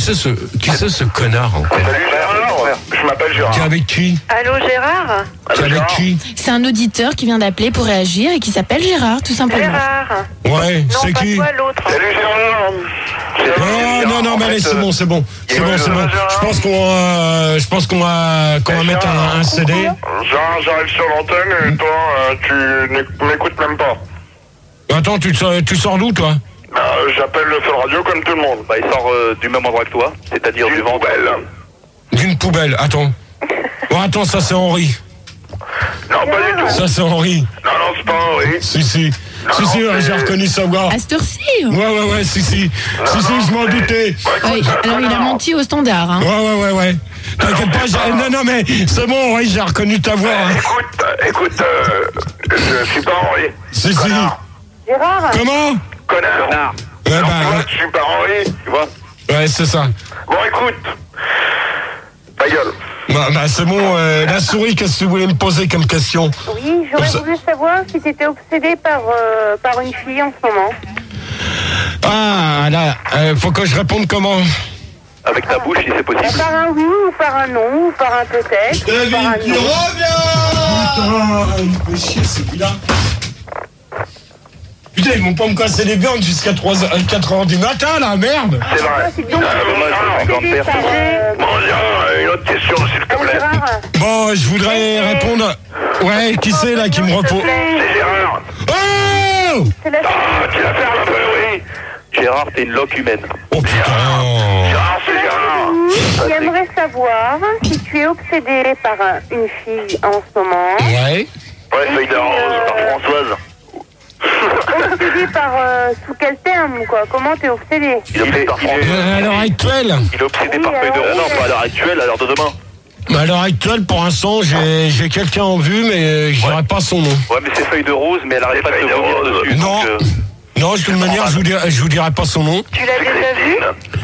Qui c'est ce connard encore? Salut Gérard, je m'appelle Gérard. T'es avec qui? Allô Gérard? T'es avec qui? C'est un auditeur qui vient d'appeler pour réagir et qui s'appelle Gérard, tout simplement. Gérard. Ouais, Non, c'est pas qui? toi, l'autre. Salut Gérard. Oh, non, mais allez, c'est bon. Je pense qu'on va mettre un CD. Gérard, j'arrive sur l'antenne et toi, tu m'écoutes même pas. Attends, tu sors d'où, toi? J'appelle le Fun Radio comme tout le monde. Bah, il sort du même endroit que toi, c'est-à-dire du ventre. D'une poubelle, attends. Oh, attends, ça c'est Henri. Non, pas du tout. Ça c'est Henri. Non, c'est pas Henri. Si, j'ai reconnu sa voix. À cette heure-ci. Ouais, si, je m'en doutais. Ouais, alors il a menti au standard. Hein. Ouais. T'inquiète pas, non, mais c'est bon, Henri, j'ai reconnu ta voix. Hein. Écoute, je suis pas Henri. Si. Gérard. Comment? Connard. Ouais, Je suis pas Henri, tu vois. Ouais, c'est ça. Bon, écoute. Ta gueule. Bah c'est bon, la souris, qu'est-ce que tu voulais me poser comme question? Oui, j'aurais voulu savoir si tu étais obsédé par une fille en ce moment. Ah, là, faut que je réponde comment? Avec ta bouche, si c'est possible. Par un oui ou par un non, ou par un peut-être, ou par un non. Putain, il fait chier celui-là. Putain, ils vont pas me casser les burnes jusqu'à 4h du matin, là, merde. C'est vrai. Bon, une autre question, s'il te plaît. Bon, je voudrais répondre. Ouais, qui c'est, là, qui me repose? C'est Gérard. Oh! C'est la Tu l'as fait un peu, oui. Gérard, t'es une loque humaine. Oh, putain. Gérard, c'est Gérard. J'aimerais savoir si tu es obsédé par une fille en ce moment. Ouais. Ouais, feuille de rose, par Françoise. Obsédé par sous quel terme, quoi? Comment t'es obsédé? Il est obsédé par François. À l'heure actuelle? Il est obsédé par Oui, feuille de alors, rose. Non, pas à l'heure actuelle, à l'heure de demain. À l'heure actuelle, pour l'instant, j'ai quelqu'un en vue, mais je dirais pas son nom. Ouais, mais c'est feuille de rose, mais elle arrête pas de se vomir dessus. Non. donc, Non, de toute manière, je vous dirai pas son nom. Tu l'as déjà vu?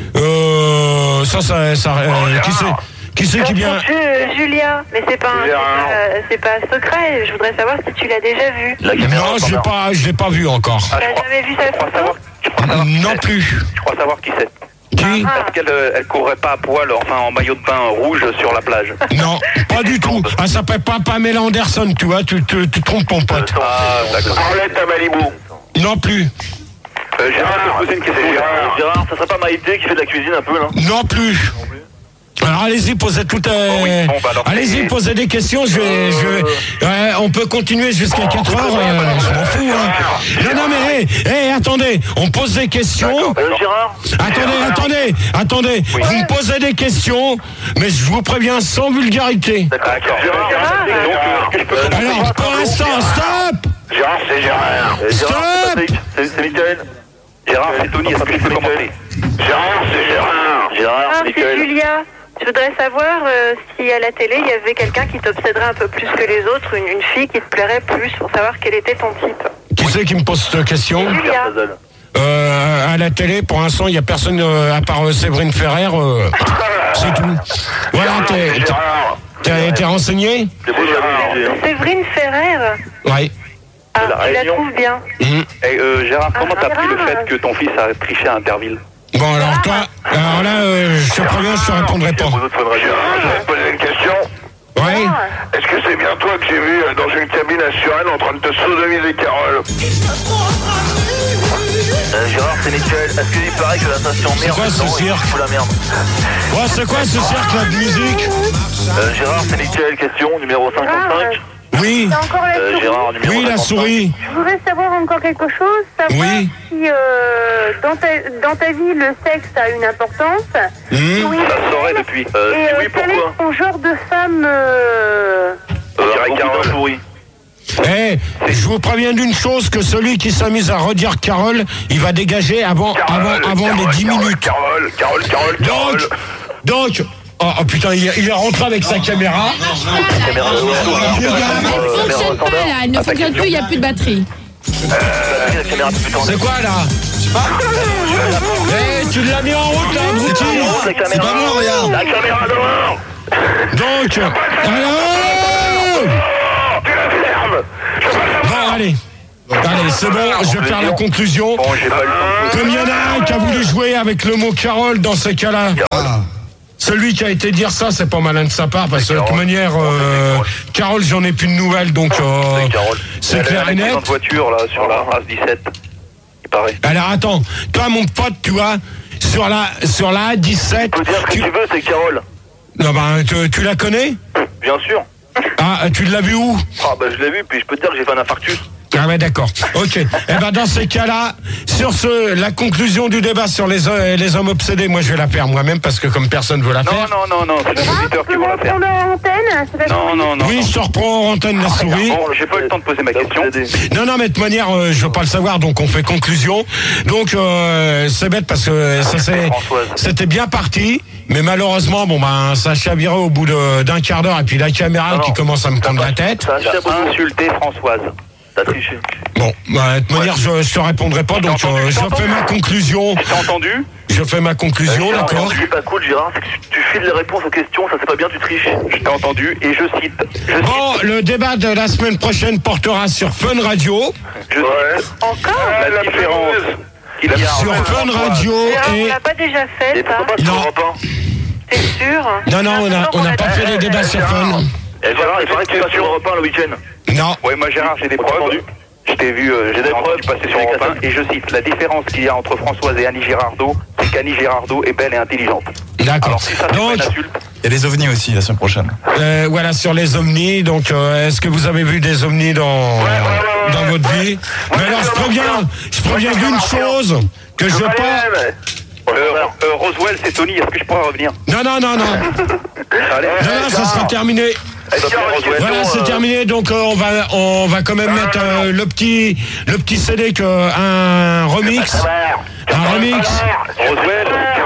Qui c'est qui vient? Julia, mais c'est pas un secret. Je voudrais savoir si tu l'as déjà vu. La caméra, Non, je l'ai pas vu encore. Tu l'as jamais vu sa photo? Non plus. Je crois savoir qui c'est. Qui? Parce qu'elle elle courrait pas à poil, enfin en maillot de bain rouge sur la plage. Non, pas du tout. Elle s'appelle pas Pamela Anderson, tu vois, tu trompes ton pote. Ah, d'accord. Arlette à Malibu. Non plus. Gérard, je te poser une question. Gérard, ça serait pas Maïté qui fait de la cuisine un peu, là? Non plus. Alors allez-y, posez allez-y, posez des questions. On peut continuer jusqu'à 4h. Je m'en fous. Hein. Non, mais attendez, on pose des questions. Gérard. Attendez. Oui. Vous me posez des questions, mais je vous préviens sans vulgarité. D'accord. Gérard. Alors pour l'instant, stop. Gérard, c'est Gérard. Stop. C'est Michael. Gérard, c'est Tony, est-ce que je peux commencer? Gérard, c'est Gérard. Gérard, Ah, c'est c'est Michael. Julia. Je voudrais savoir si à la télé, il y avait quelqu'un qui t'obséderait un peu plus que les autres, une fille qui te plairait plus, pour savoir quel était ton type. Qui c'est qui me pose cette question? Julia. À la télé, pour l'instant, il n'y a personne à part Séverine Ferrer. C'est tout. Voilà, t'es renseigné? Séverine Ferrer. Ouais. Ah, la tu la Réunion. trouves bien. Gérard, comment t'as pris le Gérard. fait que ton fils a triché à Interville? Bon, alors là, je te préviens, je te répondrai pas. Gérard, je vais te poser une question. Ouais. Est-ce que c'est bien toi que j'ai vu dans une cabine assurée en train de te sodomiser Carole? Gérard, c'est Michael. Est-ce qu'il paraît que la station merde quoi ce cirque? la merde. Ouais, c'est quoi ce cirque là de musique? Gérard, c'est Michael, question numéro 55. Oui. T'as encore la souris? Gérard, numéro Oui, la 55. souris. Je voudrais savoir encore quelque chose, savoir Oui. si dans ta vie le sexe a une importance. Oui. Ça saurait depuis. Et Oui, quel est pourquoi? ton genre de femme Carole souris. Je vous préviens d'une chose, que celui qui s'amuse à redire Carole, il va dégager avant les 10 minutes. Carole. Donc, oh putain, il est rentré avec sa caméra. Caméra Elle ne fonctionne pas là, elle ne fonctionne plus, il n'y a plus de batterie. C'est quoi là? Tu l'as mis en route là, abruti. C'est pas moi, regarde. La caméra dehors. Donc, alors, Tu la fermes. bon, allez. Allez, c'est bon, je vais faire la conclusion. Bon, j'ai pas eu le temps. Comme il y en a un qui a voulu jouer avec le mot Carole dans ce cas-là. Celui qui a été dire ça, c'est pas malin de sa part, parce que de toute manière, Carole, j'en ai plus de nouvelles, donc c'est clair et net. Elle a une voiture, là, sur la race 17, il paraît. Alors attends, toi mon pote, tu vois, sur la A17... Tu peux dire ce que tu veux, c'est Carole. Non, ben, tu la connais? Bien sûr. Ah, tu l'as vu où? Ah, bah, je l'ai vu, puis je peux te dire que j'ai fait un infarctus. Ah ouais, d'accord. Ok. Eh ben, dans ces cas-là, sur la conclusion du débat sur les hommes obsédés, moi, je vais la faire moi-même parce que comme personne veut la faire. Non, c'est les auditeurs qui vont la faire. Non. Oui, je te reprends en antenne la souris. Bon, j'ai pas eu le temps de poser ma question. Non, mais de toute manière, je veux pas le savoir, donc on fait conclusion. Donc, c'est bête parce que c'était bien parti. Mais malheureusement, bon ben, ça a chaviré au bout d'un quart d'heure et puis la caméra qui commence à me prendre la tête. Ça a insulté Françoise. T'as triché. Bon, bah, de toute manière, je te répondrai pas, donc je fais ma conclusion. Tu t'as entendu? Je fais ma conclusion, d'accord. C'est pas cool, Gérard, c'est que tu files les réponses aux questions, ça c'est pas bien, tu triches. Je t'ai entendu et je cite. Bon, le débat de la semaine prochaine portera sur Fun Radio. Encore La différence qu'il y a sur Fun Radio on l'a pas déjà fait, ça? Non. T'es sûr? Non, on n'a pas fait les débats sur Fun. Gérard, il paraît que tu passes sur Europe 1 le week-end. Non. Ouais, moi Gérard, j'ai des preuves. Je t'ai vu, j'ai des preuves, tu passais sur Europe 1 et je cite, la différence qu'il y a entre Françoise et Annie Girardot, c'est qu'Annie Girardot est belle et intelligente. D'accord. Alors si ça c'est pas une insulte. Il y a des ovnis aussi la semaine prochaine. Voilà, sur les ovnis. Donc, est-ce que vous avez vu des ovnis dans votre vie? Mais alors, je préviens d'une chose, que je pas... Roswell, c'est Tony, est-ce que je pourrais revenir? Non. Non, ça sera terminé. Voilà, c'est terminé. Donc on va quand même mettre le petit CD un remix. Un remix. Roswell,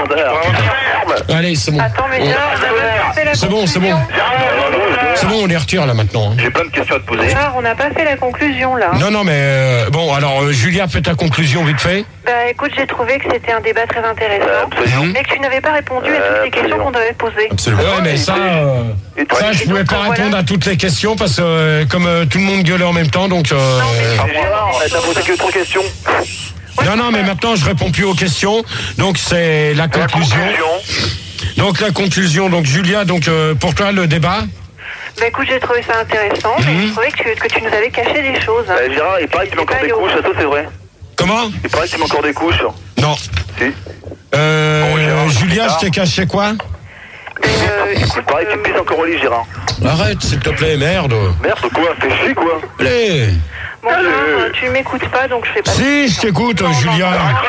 allez, c'est bon. Attends, mais Gérard, on a pas fait la conclusion. C'est bon, on les retire là maintenant. J'ai plein de questions à te poser. Gérard, on n'a pas fait la conclusion là. Non, mais bon, alors Julia, fais ta conclusion vite fait. Bah écoute, j'ai trouvé que c'était un débat très intéressant, mais que tu n'avais pas répondu à toutes les questions qu'on t'avait posées. Absolument. Ouais, mais ça, je pouvais pas répondre à toutes les questions parce que comme tout le monde gueulait en même temps, donc. Gérard, t'as posé que 3 questions. Non, mais maintenant je réponds plus aux questions. Donc c'est la conclusion. Donc la conclusion. Donc Julia, donc pour toi le débat. Bah écoute, j'ai trouvé ça intéressant, mais j'ai trouvé que tu nous avais caché des choses. Gérard, il paraît que tu mets encore des couches, ça c'est vrai. Comment? Il paraît que tu mets encore des couches. Non. Si. Julia, je t'ai caché quoi? Il paraît que tu pisses encore au lit, Gérard. Arrête, s'il te plaît, merde. Merde, quoi? Fais chier, quoi. Allez. Bon, tu m'écoutes pas, donc je fais pas. Si, je t'écoute, Julia.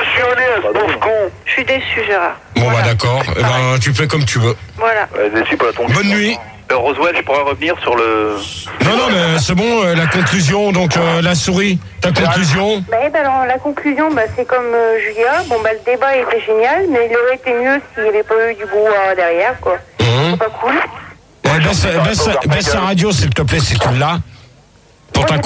Je suis déçu, Gérard. Bon, bah d'accord. Eh ben, tu fais comme tu veux. Voilà. Déçu pas ton. Bonne nuit. Roswell, je pourrais revenir sur le... Non, mais c'est bon, la conclusion, donc la souris, ta conclusion? Alors, la conclusion, c'est comme Julia. Bon, le débat était génial, mais il aurait été mieux s'il n'y avait pas eu du brouhaha derrière, quoi. C'est pas cool. Baisse la radio, s'il te plaît, si tu l'as. Pour ta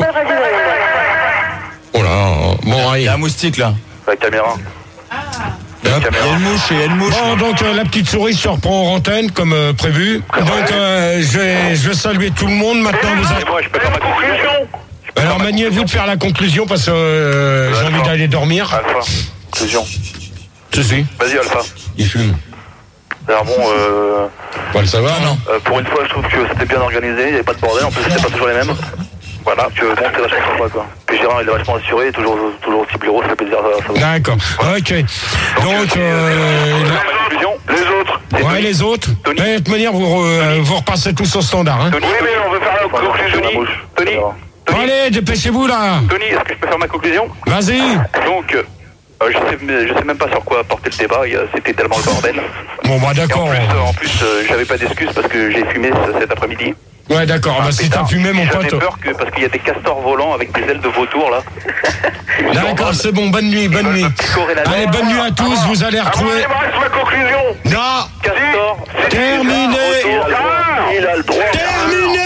Oh là, bon, Il y a un moustique là. La caméra. Il y a une mouche. Bon, donc la petite souris se reprend en antenne comme prévu. Donc je vais saluer tout le monde. Maintenant, Moi, je peux faire ma conclusion. Alors maniez-vous de faire la conclusion parce que j'ai envie d'aller dormir. Alpha. Conclusion. Si. Vas-y, Alpha. Il fume. Alors bon, Pas le savoir, non? pour une fois, je trouve que c'était bien organisé. Il n'y avait pas de bordel. En plus, c'était pas toujours les mêmes. Voilà, que bon, c'est vachement sympa, quoi. Puis Gérard, il est vachement assuré, et toujours aussi blaireau, ça fait plaisir. D'accord, ok. Donc, les autres. Ouais, les autres. De toute manière, vous repassez tous au standard, hein. Oui, mais on veut faire la conclusion. Tony. Allez, dépêchez-vous, là. Tony, est-ce que je peux faire ma conclusion? Vas-y. Donc, je sais même pas sur quoi porter le débat, c'était tellement le bordel. Bon, bah d'accord. En plus, j'avais pas d'excuses parce que j'ai fumé cet après-midi. Ouais, d'accord, si t'as fumé, mon pote. J'avais peur parce qu'il y a des castors volants avec des ailes de vautour, là. D'accord, c'est bon, bonne nuit. Allez, bonne nuit à tous, vous allez retrouver... ma conclusion. Non. Castor. Terminé. Il a le droit. Terminé.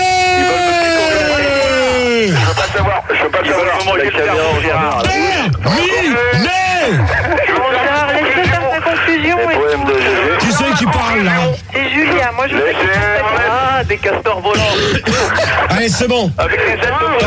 Je veux pas savoir comment il est le Gérard. Terminé. Gérard, laisse-le faire sa conclusion. Qui c'est qui parle, là? C'est Julia, moi je veux Ah, des castors volants. Allez, c'est bon. Avec les ailes de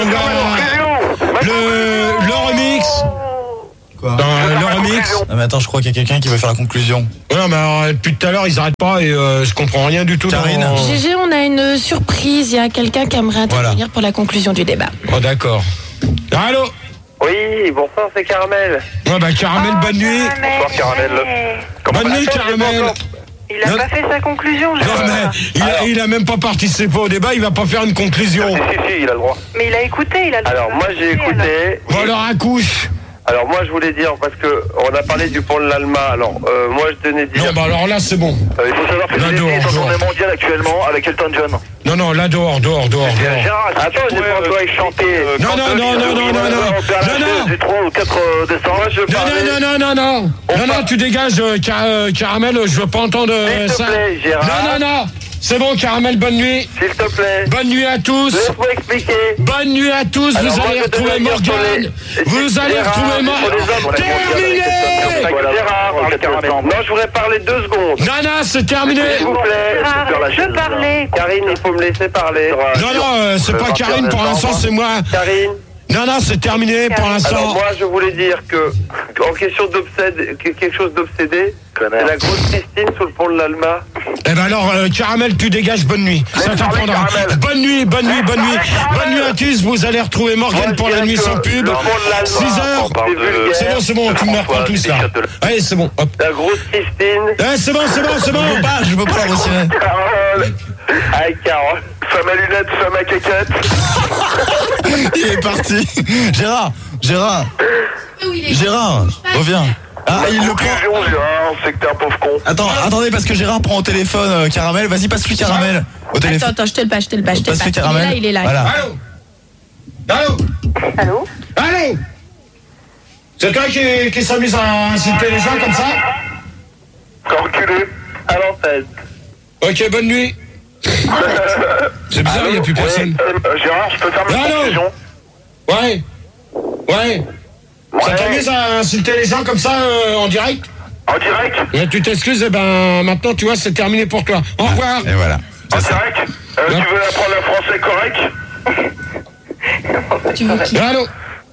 Le remix. Quoi Le remix. Non mais attends, je crois qu'il y a quelqu'un qui veut faire la conclusion. Non, mais alors, depuis tout à l'heure, ils arrêtent pas et je comprends rien du tout. Karine. GG, on a une surprise. Il y a quelqu'un qui aimerait intervenir pour la conclusion du débat. Oh, d'accord. Allô? Oui, bonsoir, c'est Caramel. Ouais, bah, Caramel, bonne nuit. Bonsoir, Caramel. Bonne nuit, Caramel. Il a pas fait sa conclusion, je Non, mais il a même pas participé au débat, il va pas faire une conclusion. Si, il a le droit. Mais il a écouté, il a le droit. Alors, moi, j'ai écouté. Bon, alors, accouche. Alors, moi, je voulais dire, parce que on a parlé du pont de l'Alma. Alors, moi, je tenais à dire. Non, bah, alors là, c'est bon. Il faut savoir que Là, c'est dehors, en dehors. tournée mondiale actuellement avec Elton John. Non, là, dehors. Gérard, attends, j'ai pas encore chanté. Non. Du 3 au 4 décembre. Non, tu dégages, Caramel, je veux pas entendre S'il te ça. plaît, Gérard. Non. C'est bon, Caramel, bonne nuit. S'il te plaît. Bonne nuit à tous. Laisse-moi expliquer. Bonne nuit à tous. Alors, vous moi, allez je retrouver tenais à dire Morgane. Vous allez Gérard, retrouver Morgane. Terminé. Gérard, non, je voudrais parler 2 secondes. Non, c'est terminé. S'il vous plaît. Gérard, je peux parler. Karine, il faut me laisser parler. Non, c'est pas Karine pour l'instant, c'est moi. Karine. Non, c'est terminé pour Alors l'instant. moi je voulais dire que en question d'obsédé, quelque chose d'obsédé, c'est la grosse Christine sur le pont de l'Alma. Eh ben alors, Caramel, tu dégages, bonne nuit. Ça t'apprendra. Bonne nuit. Bonne nuit à tous. Vous allez retrouver Morgane pour la nuit sans pub. 6h. C'est bon, tu me reprends tous là. Allez, c'est bon, hop. La grosse Christine. C'est bon. Bah, je veux pas la retirer. Carole. Avec Carole. Femme à lunettes, femme à caquette. Il est parti. Gérard, reviens. Ah, il le prend. Conclusion, Gérard, c'est que t'es un pauvre con. Attendez, parce que Gérard prend au téléphone Caramel. Vas-y, passe-lui Caramel. Au téléphone. Attends, je te le passe. Passe-lui Caramel. Il est là. Voilà. Allô. C'est toi qui s'amuse à insulter les gens comme ça? Enculé. À l'antenne. Ok, bonne nuit. C'est bizarre, il n'y a plus personne. Gérard, je peux faire ma conclusion? Ouais. Ça t'amuse à insulter les gens comme ça en direct? En direct? Ouais, tu t'excuses, et ben maintenant tu vois c'est terminé pour toi. Au revoir. Et voilà. En direct? Tu veux apprendre le français correct? Allô.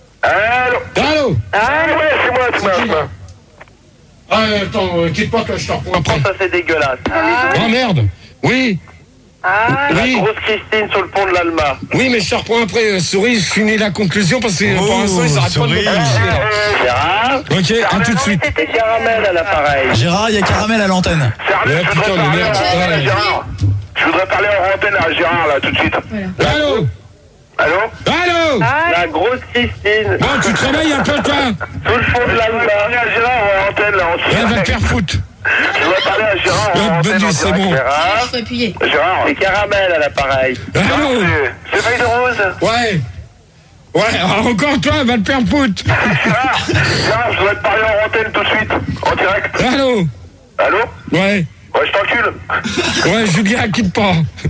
Ouais, c'est moi. Attends, quitte pas que je te reprends après. Ça c'est dégueulasse. Oh merde. Oui. La grosse Christine sur le pont de l'Alma. Oui, mais je te reprends après. Souris, je finis la conclusion parce que pour l'instant ils arrêtent pas de me Souris. Gérard. Ok, à tout de suite. C'était Caramel à l'appareil. Gérard, il y a Caramel à l'antenne. Sérieux, Ouais, putain, mais merde. Ouais. Gérard. Je voudrais parler en antenne à Gérard là tout de suite. Allô. La grosse Christine. Bon, tu te réveilles un peu toi. Sur le pont de l'Alma. À Gérard en antenne là. Elle va te faire foutre. Je voudrais parler à Gérard en antenne. Bonne nuit, c'est bon. Gérard. Faut appuyer. Gérard. C'est Caramel à l'appareil. Allô. C'est Feuille de Rose. Ouais, encore toi, va te faire foutre. Gérard, je voudrais te parler en antenne tout de suite. En direct. Allô? Ouais, je t'encule. ouais, Julien, quitte pas.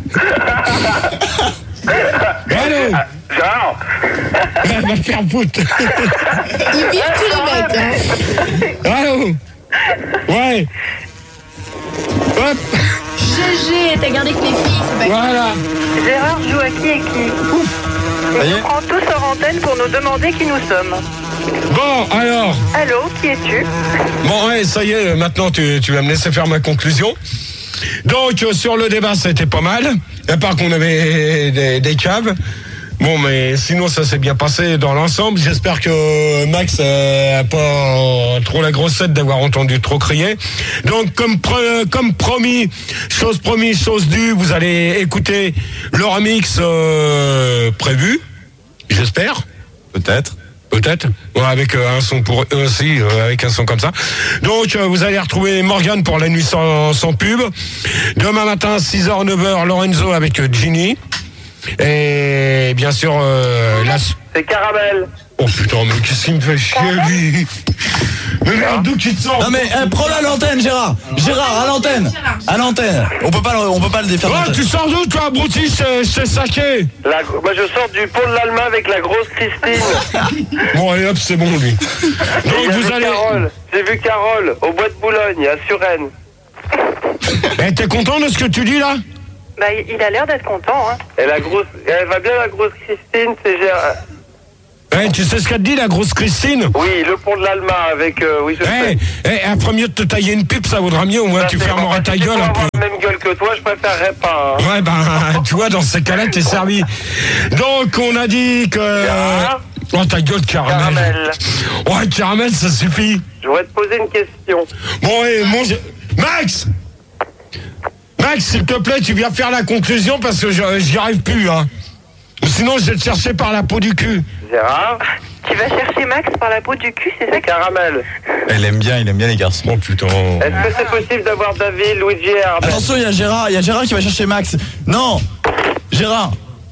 Allô. Gérard. Elle va te faire foutre. Il vire tous les mecs. Allô. Ouais. Hop. GG, t'as gardé que les filles, c'est pas Voilà. Gérard joue à qui et qui? Ça y est. On prend tous hors antenne pour nous demander qui nous sommes. Bon, alors. Allô, qui es-tu? Bon, ouais, ça y est, maintenant tu vas me laisser faire ma conclusion. Donc, sur le débat, c'était pas mal. À part qu'on avait des caves. Bon, mais sinon, ça s'est bien passé dans l'ensemble. J'espère que Max a pas trop la grossette d'avoir entendu trop crier. Donc, comme promis, chose due, vous allez écouter le remix prévu. J'espère. Peut-être, ouais, avec un son pour eux aussi, avec un son comme ça. Donc, vous allez retrouver Morgane pour la nuit sans pub. Demain matin, 6h, 9h, Lorenzo avec Ginny. Et bien sûr, C'est Caramel. Oh putain, mais qu'est-ce qu'il me fait chier, lui. Mais merde, d'où tu te sors? Non mais prends-le à l'antenne, Gérard. Gérard, à l'antenne. On peut pas le défaire. Oh, tu sors d'où, toi, abruti? C'est saqué. Moi je sors du pont de l'Alma avec la grosse Christine. Bon, allez hop, c'est bon, lui. Donc, vous allez... J'ai vu Carole au bois de Boulogne, à Suresnes. Eh, t'es content de ce que tu dis, là? Bah, il a l'air d'être content, hein. Et elle va bien la grosse Christine, c'est Gérard. Tu sais ce qu'a dit la grosse Christine? Oui, le pont de l'Alma avec... oui, je sais. Après mieux de te tailler une pipe, ça vaudra mieux, au moins tu fermeras ta gueule un peu. Si la même gueule que toi, je préférerais pas. Hein. Ouais, tu vois, dans ces cas-là, t'es servi. Donc, on a dit que... Oh, ta gueule, caramel. Ouais, caramel, ça suffit. Je voudrais te poser une question. Bon, Max, s'il te plaît, tu viens faire la conclusion parce que j'y arrive plus, hein. Sinon, je vais te chercher par la peau du cul. Gérard, Tu vas chercher Max par la peau du cul, c'est ça? caramel. Il aime bien les garçons. Oh putain. Est-ce que c'est possible d'avoir David, Luigi et Arben? Attention, il y a Gérard qui va chercher Max. Non, Gérard.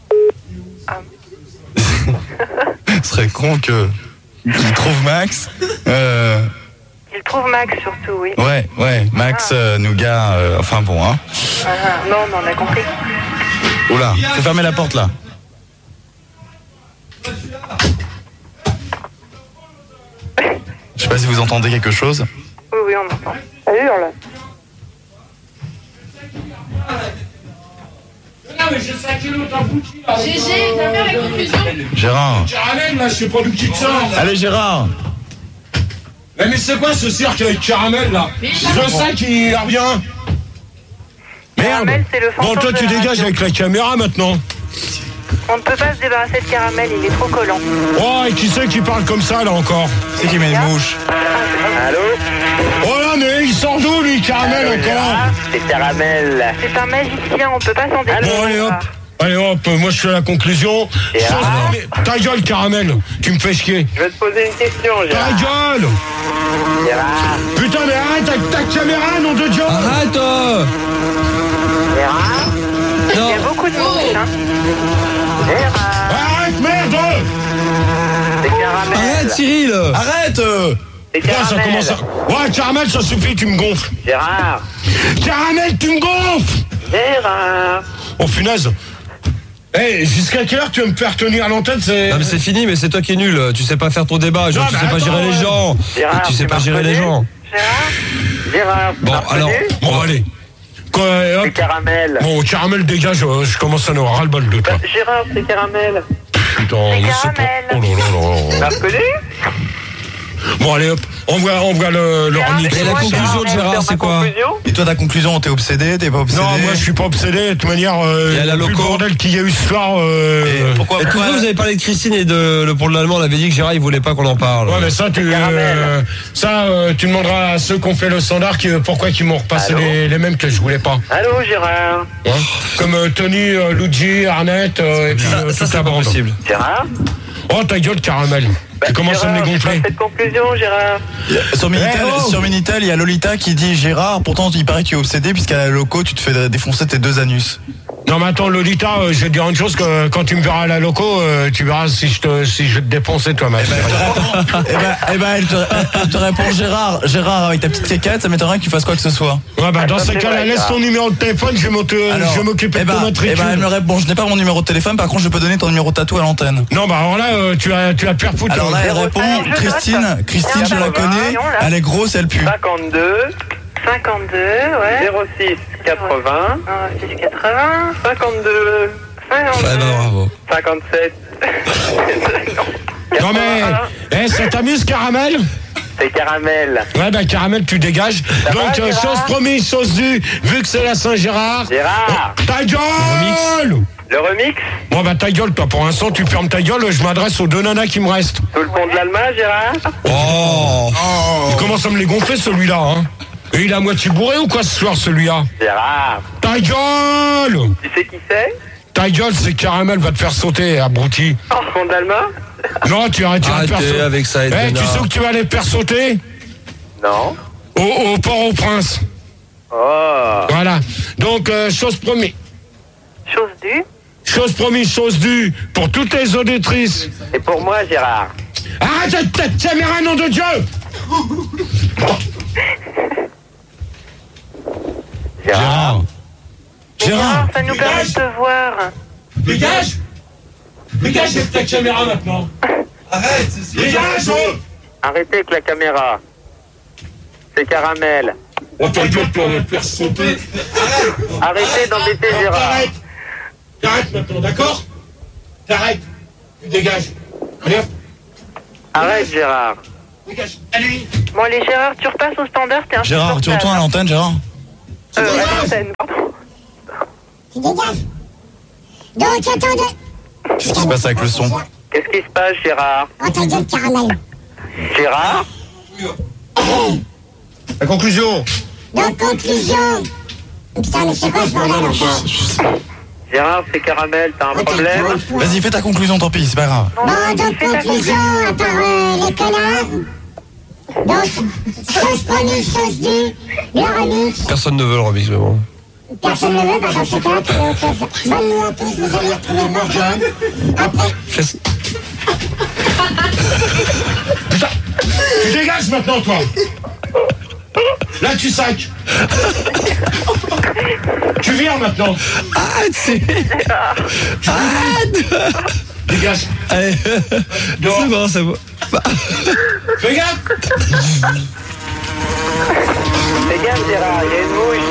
Ce serait con qu'il trouve Max. Il trouve Max surtout, oui. Ouais, Max, Nougat, enfin bon, hein. Non, on a compris. Oula, faut fermer la porte là. Je sais pas si vous entendez quelque chose. Oui, on entend. Ça hurle. Non, mais je sais à quel autre abouti, là. GG, t'as fait la conclusion? Gérard. Caramel, là, je sais pas d'où tu te sors. Allez, Gérard. Mais c'est quoi ce cirque avec caramel, là? Je sais qu'il revient. Merde. Caramel, c'est le fantôme Bon, toi, tu de la dégages radio. avec la caméra, maintenant. On ne peut pas se débarrasser de caramel, il est trop collant. Oh, et qui c'est qui parle comme ça, là, encore? C'est qui met une mouche. Allô? Oh là, mais il sort d'où, lui, caramel, encore? C'est caramel. C'est un magicien, on peut pas s'en débarrasser. Bon, allez hop, moi je fais la conclusion. Ta gueule, caramel, tu me fais chier. Je vais te poser une question, Ta Gérard. gueule! Gérard. Putain, mais arrête avec ta caméra, nom de Dieu! Arrête Gérard. Il y a beaucoup de mouches, hein. Gérard. Arrête, merde! C'est caramel. Arrête Cyril. Arrête C'est Putain, ça caramel. commence à... Ouais, caramel, ça suffit, tu me gonfles. Gérard. Caramel, tu me gonfles! Gérard. Oh, punaise. Jusqu'à quelle heure tu vas me faire tenir à l'antenne? Non mais c'est fini, mais c'est toi qui es nul. Tu sais pas faire ton débat, genre Non, tu mais sais pas attends, gérer les gens. Gérard, Tu sais tu pas m'as gérer les reconnu? gens. Gérard. Bon, T'as alors. reconnu? Bon, allez. Quoi, hop. C'est caramel. Bon, caramel, dégage, je commence à en avoir ras-le-bol de toi. Gérard, c'est caramel. Putain, C'est mais c'est pas... caramel. Oh là là là. T'as reconnu? Bon, allez, hop, on voit le remix. Et la conclusion de Gérard, c'est quoi? Et toi, ta conclusion, t'es obsédé, t'es pas obsédé? Non, moi je suis pas obsédé. De toute manière, Il y a la vu le loco. bordel qu'il y a eu ce soir. Et pourquoi Et pourquoi vous avez parlé de Christine et de le pont de l'Allemand? On avait dit que Gérard il voulait pas qu'on en parle. Ouais, mais ça, tu demanderas à ceux qui ont fait le standard pourquoi ils m'ont repassé Allô les mêmes que je voulais pas. Allô, Gérard. Hein, comme Tony, Luigi, Arnett et puis Ça toute c'est la pas bande. possible. Gérard. Oh, ta gueule, caramel. Tu commences à me les Gérard, gonfler. j'ai pas fait de conclusion, Gérard. Sur Minitel, il y a Lolita qui dit Gérard, pourtant il paraît que tu es obsédé puisqu'à la loco tu te fais défoncer tes 2 anus. Non, mais attends, Lolita, je vais te dire une chose, que quand tu me verras à la loco, tu verras si je vais te défoncer, toi, ma chérie. Elle te répond Gérard avec ta petite quéquette, ça m'étonnerait que tu fasses quoi que ce soit. Ouais, bah, dans ça, ce c'est cas-là, vrai, laisse ça. ton numéro de téléphone, je vais m'occuper de ton matricule. elle me répond, je n'ai pas mon numéro de téléphone, par contre je peux donner ton numéro de tatou à l'antenne. Non, bah, alors là, tu vas te faire foutre. Alors là, elle répond, je Christine, je la connais, voyons, là. elle est grosse, elle pue. 52 52, ouais. 06 80 6, 80. 52 Ouais, bah bravo. 57. Non, mais, ça t'amuse, caramel? C'est caramel. Ouais, bah, caramel, tu dégages. Donc, va, Gérard chose promise, chose due, vu que c'est la Saint-Gérard. Gérard. Ta gueule! Le remix. Bon, bah, ta gueule, toi, pour l'instant, tu fermes ta gueule, je m'adresse aux 2 nanas qui me restent. Sous le pont de l'Alma, Gérard. Oh. Il commence à me les gonfler, celui-là, hein. Et il est à moitié bourré ou quoi, ce soir, celui-là? Gérard. Ta gueule! Tu sais qui c'est? Ta gueule, c'est caramel, va te faire sauter, abruti. Pont de l'Alma? Non, tu vas te faire Arrêtez sauter. avec ça, Tu Edwina. sais où tu vas aller te faire sauter? Non. Au Port-au-Prince. Oh. Voilà. Donc, chose promise. Chose due. Chose promise, chose due pour toutes les auditrices. Et pour moi, Gérard. Arrête ta caméra, nom de Dieu! Gérard. Gérard, Ça nous permet de te voir. Dégage! Dégage avec ta caméra maintenant! arrête, Dégage! Oh! Arrêtez avec la caméra. C'est caramel. On t'a dit qu'on va faire sauter. Arrêtez d'embêter Gérard. T'arrêtes maintenant, d'accord? T'arrêtes. Tu dégages. Allez hop. Arrête Gérard. Dégage. Allez. Bon, allez, Gérard, tu repasses au standard, t'es Gérard, tu retournes à l'antenne, Gérard? À l'antenne, pardon. Tu dégages. Donc, attendez. Qu'est-ce qui se passe avec le son? Qu'est-ce qui se passe Gérard? Oh, ta gueule, caramel. Gérard? La conclusion. Donc, conclusion. Putain, mais c'est quoi ce bordel encore? Gérard, c'est Caramel, t'as un problème? Vas-y, fais ta conclusion, tant pis, c'est pas grave. Bon, donc, conclusion, à part les connards. Donc, sauce prenue, sauce due, le remix. Personne ne veut le remix, mais bon. Personne ne veut, bah, dans ce cas, tu veux autre chose. Bonne nuit à tous, vous allez retrouver Morgane. Après, Putain. Tu dégages maintenant, toi. Là, tu sacs. Tu vires maintenant. Dégage. Allez, c'est bon, c'est bon. Fais gaffe. Fais gaffe Gérard, il y a une mouche.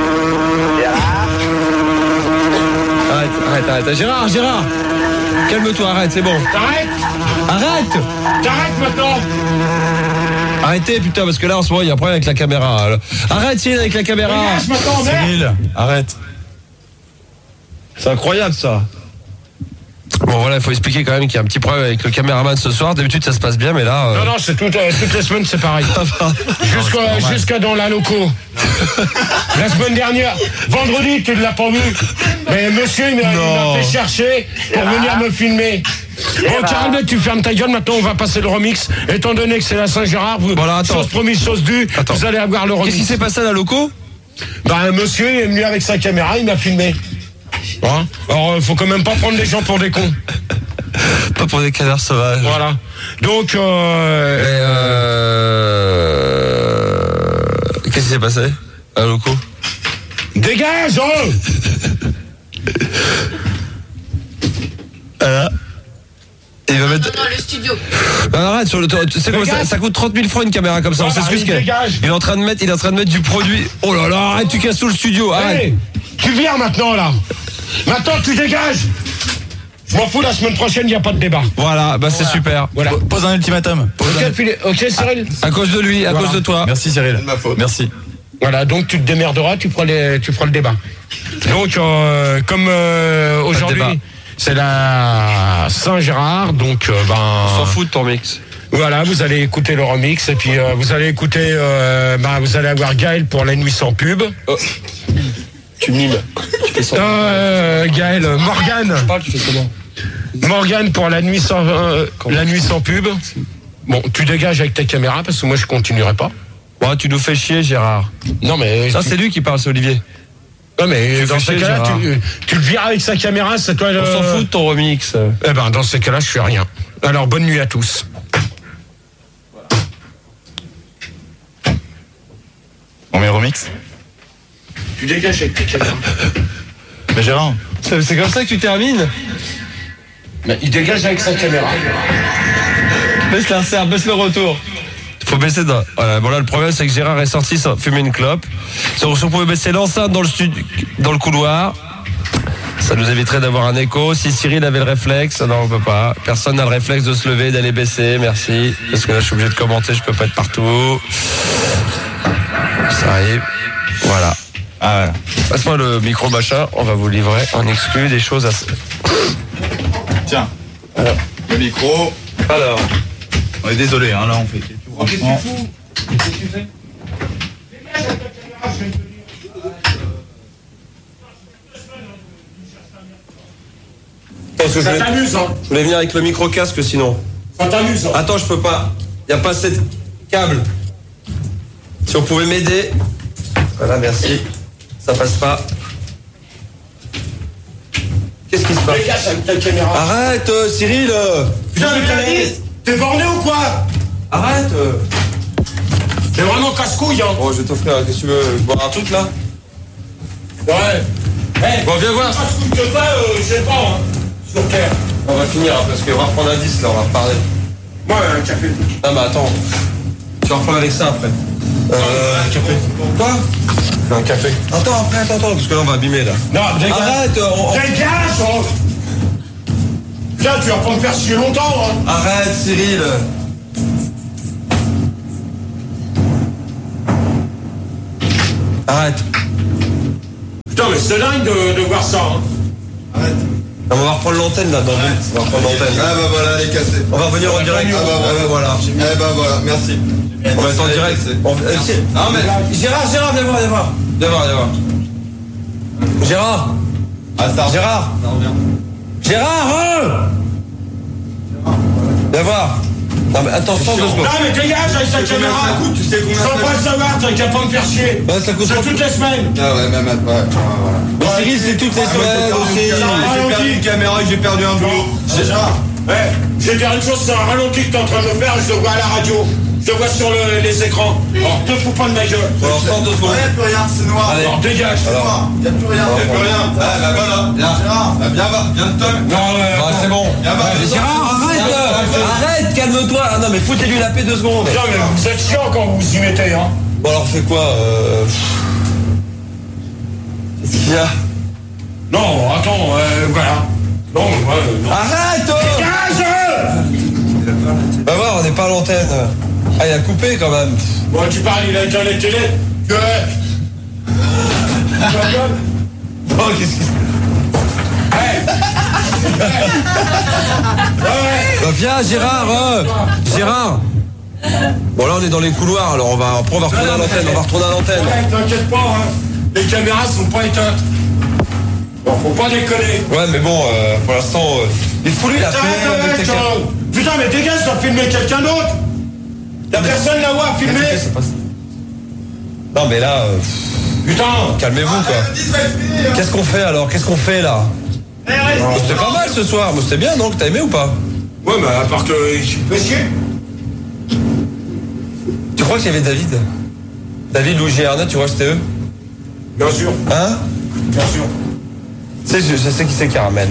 Gérard. Arrête. Gérard. Calme-toi, arrête, c'est bon. T'arrêtes. Arrête Maintenant. Arrêtez, putain, parce que là, en ce moment, il y a un problème avec la caméra. Arrête, Cyril, avec la caméra. Dégage maintenant, merde. Cyril, arrête. C'est incroyable, ça. Bon, voilà, il faut expliquer quand même qu'il y a un petit problème avec le caméraman ce soir. D'habitude, ça se passe bien, mais là... Non, c'est toutes les semaines, c'est pareil. Jusqu'à dans la loco. La semaine dernière, vendredi, tu ne l'as pas vu. Mais monsieur, il m'a fait chercher pour venir me filmer. Bon, Caramel, tu fermes ta gueule. Maintenant, on va passer le remix. Étant donné que c'est la Saint-Gérard, Voilà, attends. chose promise, chose due, vous allez avoir le remix. Qu'est-ce qui s'est passé à la loco? Bah, un monsieur, il est venu avec sa caméra, il m'a filmé. Hein, alors, faut quand même pas prendre les gens pour des cons. Pas pour des canards sauvages. Voilà. Donc, qu'est-ce qui s'est passé à la loco? Dégage, oh. Voilà. Il va mettre... Non, le studio. Arrête sur le... Tu sais quoi, ça coûte 30 000 francs une caméra comme ça. On s'excuse qu'il dégage. est en train de mettre du produit. Oh là là, arrête, tu casses tout le studio. Arrête. Hey, tu viens maintenant là. Maintenant tu dégages. Je m'en fous, la semaine prochaine il n'y a pas de débat. Voilà, bah c'est super. Voilà. Pose un ultimatum. Ok Cyril. À cause de lui, à cause de toi. Merci Cyril. De ma faute. Merci. Voilà, donc tu te démerderas, tu feras le débat. Donc comme aujourd'hui c'est la Saint-Gérard, donc On s'en fout de ton mix. Voilà, vous allez écouter le remix et puis vous allez écouter, vous allez avoir Gaël pour la nuit sans pub. Tu mimes. Gaël, Morgane. Tu fais comment? Morgane pour la nuit sans pub. Bon, tu dégages avec ta caméra parce que moi je continuerai pas. Ouais, tu nous fais chier, Gérard. Non mais Ça, c'est lui qui parle, c'est Olivier. non mais dans fais ce chier, cas-là, Gérard. tu le viras avec sa caméra, c'est toi le... On s'en fout de ton remix. Eh ben dans ces cas-là, je fais rien. Alors bonne nuit à tous. On met le remix? Tu dégages avec ta caméra. Mais Gérard. C'est comme ça que tu termines? Mais il dégage avec sa caméra. Baisse l'insert, baisse le retour. Faut baisser dans... Voilà, bon là le problème c'est que Gérard est sorti sans fumer une clope. Si on pouvait baisser l'enceinte dans le dans le couloir, ça nous éviterait d'avoir un écho. Si Cyril avait le réflexe, non on peut pas. Personne n'a le réflexe de se lever, d'aller baisser, merci. Parce que là je suis obligé de commenter, je peux pas être partout. Ça arrive. Voilà. Ah ouais. Passe-moi le micro machin, on va vous livrer en exclu des choses à... Tiens. Alors. Le micro. Alors. On est désolé, hein, là on fait tout. Franchement. Ça t'amuse, hein? Je voulais venir avec le micro-casque sinon. Ça t'amuse, hein? Attends, je peux pas. Y a pas assez de câble. Si on pouvait m'aider. Voilà, merci. Ça passe pas. Qu'est-ce qui se passe? Dégage avec ta caméra. Arrête, Cyril. Putain, mais t'es borné ou quoi? Arrête. T'es vraiment casse-couille, hein? Bon, je vais t'offrir. Qu'est-ce que tu veux? Boire un truc là? Ouais. Hey, Bon, viens voir. casse-couille que toi, je sais pas, hein. Sur terre. On va finir hein, parce qu'on va reprendre un 10 là, on va reparler. Ouais, un café. Ah bah attends. Tu vas reprendre avec ça après. Café. Quoi? Un café. Attends, parce que là on va abîmer là. Non, dégage. Arrête, Dégage. Tiens, tu vas pas me faire chier longtemps, hein. Arrête, Cyril. Arrête. Putain, mais c'est dingue de voir ça, hein. Arrête. On va reprendre l'antenne là, dans deux. On va reprendre l'antenne. Ah bah voilà, elle est cassée. On va revenir en direct. Ah bah voilà. Eh bah voilà, merci. On va être en direct. Ah mais Gérard, viens voir. Gérard. Ah ça. Gérard. Gérard. Viens voir. Non mais attention 2 secondes. Non mais dégage avec ta caméra. Tu sais combien je veux pas le savoir, t'as qu'à pas me faire chier. Ouais, ça coûte c'est toutes les semaines. Ah ouais, même voilà. Mais Cyril, c'est toutes les semaines aussi. J'ai perdu une caméra et j'ai perdu un boulot. Ouais, je vais dire une chose, c'est un ralenti que t'es en train de me faire, je te vois à la radio. Je te vois sur les écrans. Alors te fous pas de ma gueule. Alors sans 2 secondes. Il n'y a plus rien, c'est noir. Allez, alors dégage. Il n'y a plus rien. Il n'y a plus rien. Ah bah voilà. Gérard, viens Tom. Non, c'est bon. Gérard, Arrête, calme-toi. Ah non mais foutez-lui la paix 2 secondes. Non mais vous êtes chiant quand vous vous y mettez, hein. Bon alors fais quoi Qu'est-ce qu'il y a? Non, attends, voilà. Non. Arrête. Dégage. Va voir, on n'est pas à l'antenne. Ah, il a coupé quand même. Bon, tu parles, il a éteint les télés. Oh, qu'est-ce qu'il... Bah, viens, Gérard. Bon, là, on est dans les couloirs, alors après, on va retourner à l'antenne. Ouais, t'inquiète pas, hein. Les caméras sont pas éteintes. Bon, faut pas déconner. Ouais, mais bon, pour l'instant, il faut lui la filmer. Putain, mais dégage, tu vas filmer quelqu'un d'autre. Y'a personne là-haut à filmer. Non, mais là, putain, calmez-vous, quoi. Qu'est-ce qu'on fait alors? Qu'est-ce qu'on fait là? C'était pas mal ce soir, mais c'était bien, donc t'as aimé ou pas? Ouais, mais à part que je suis fait chier. Tu crois qu'il y avait David, Louis et Arnaud, tu crois que c'était eux? Bien sûr. Hein? Bien sûr. Tu sais, je sais qui c'est Caramel.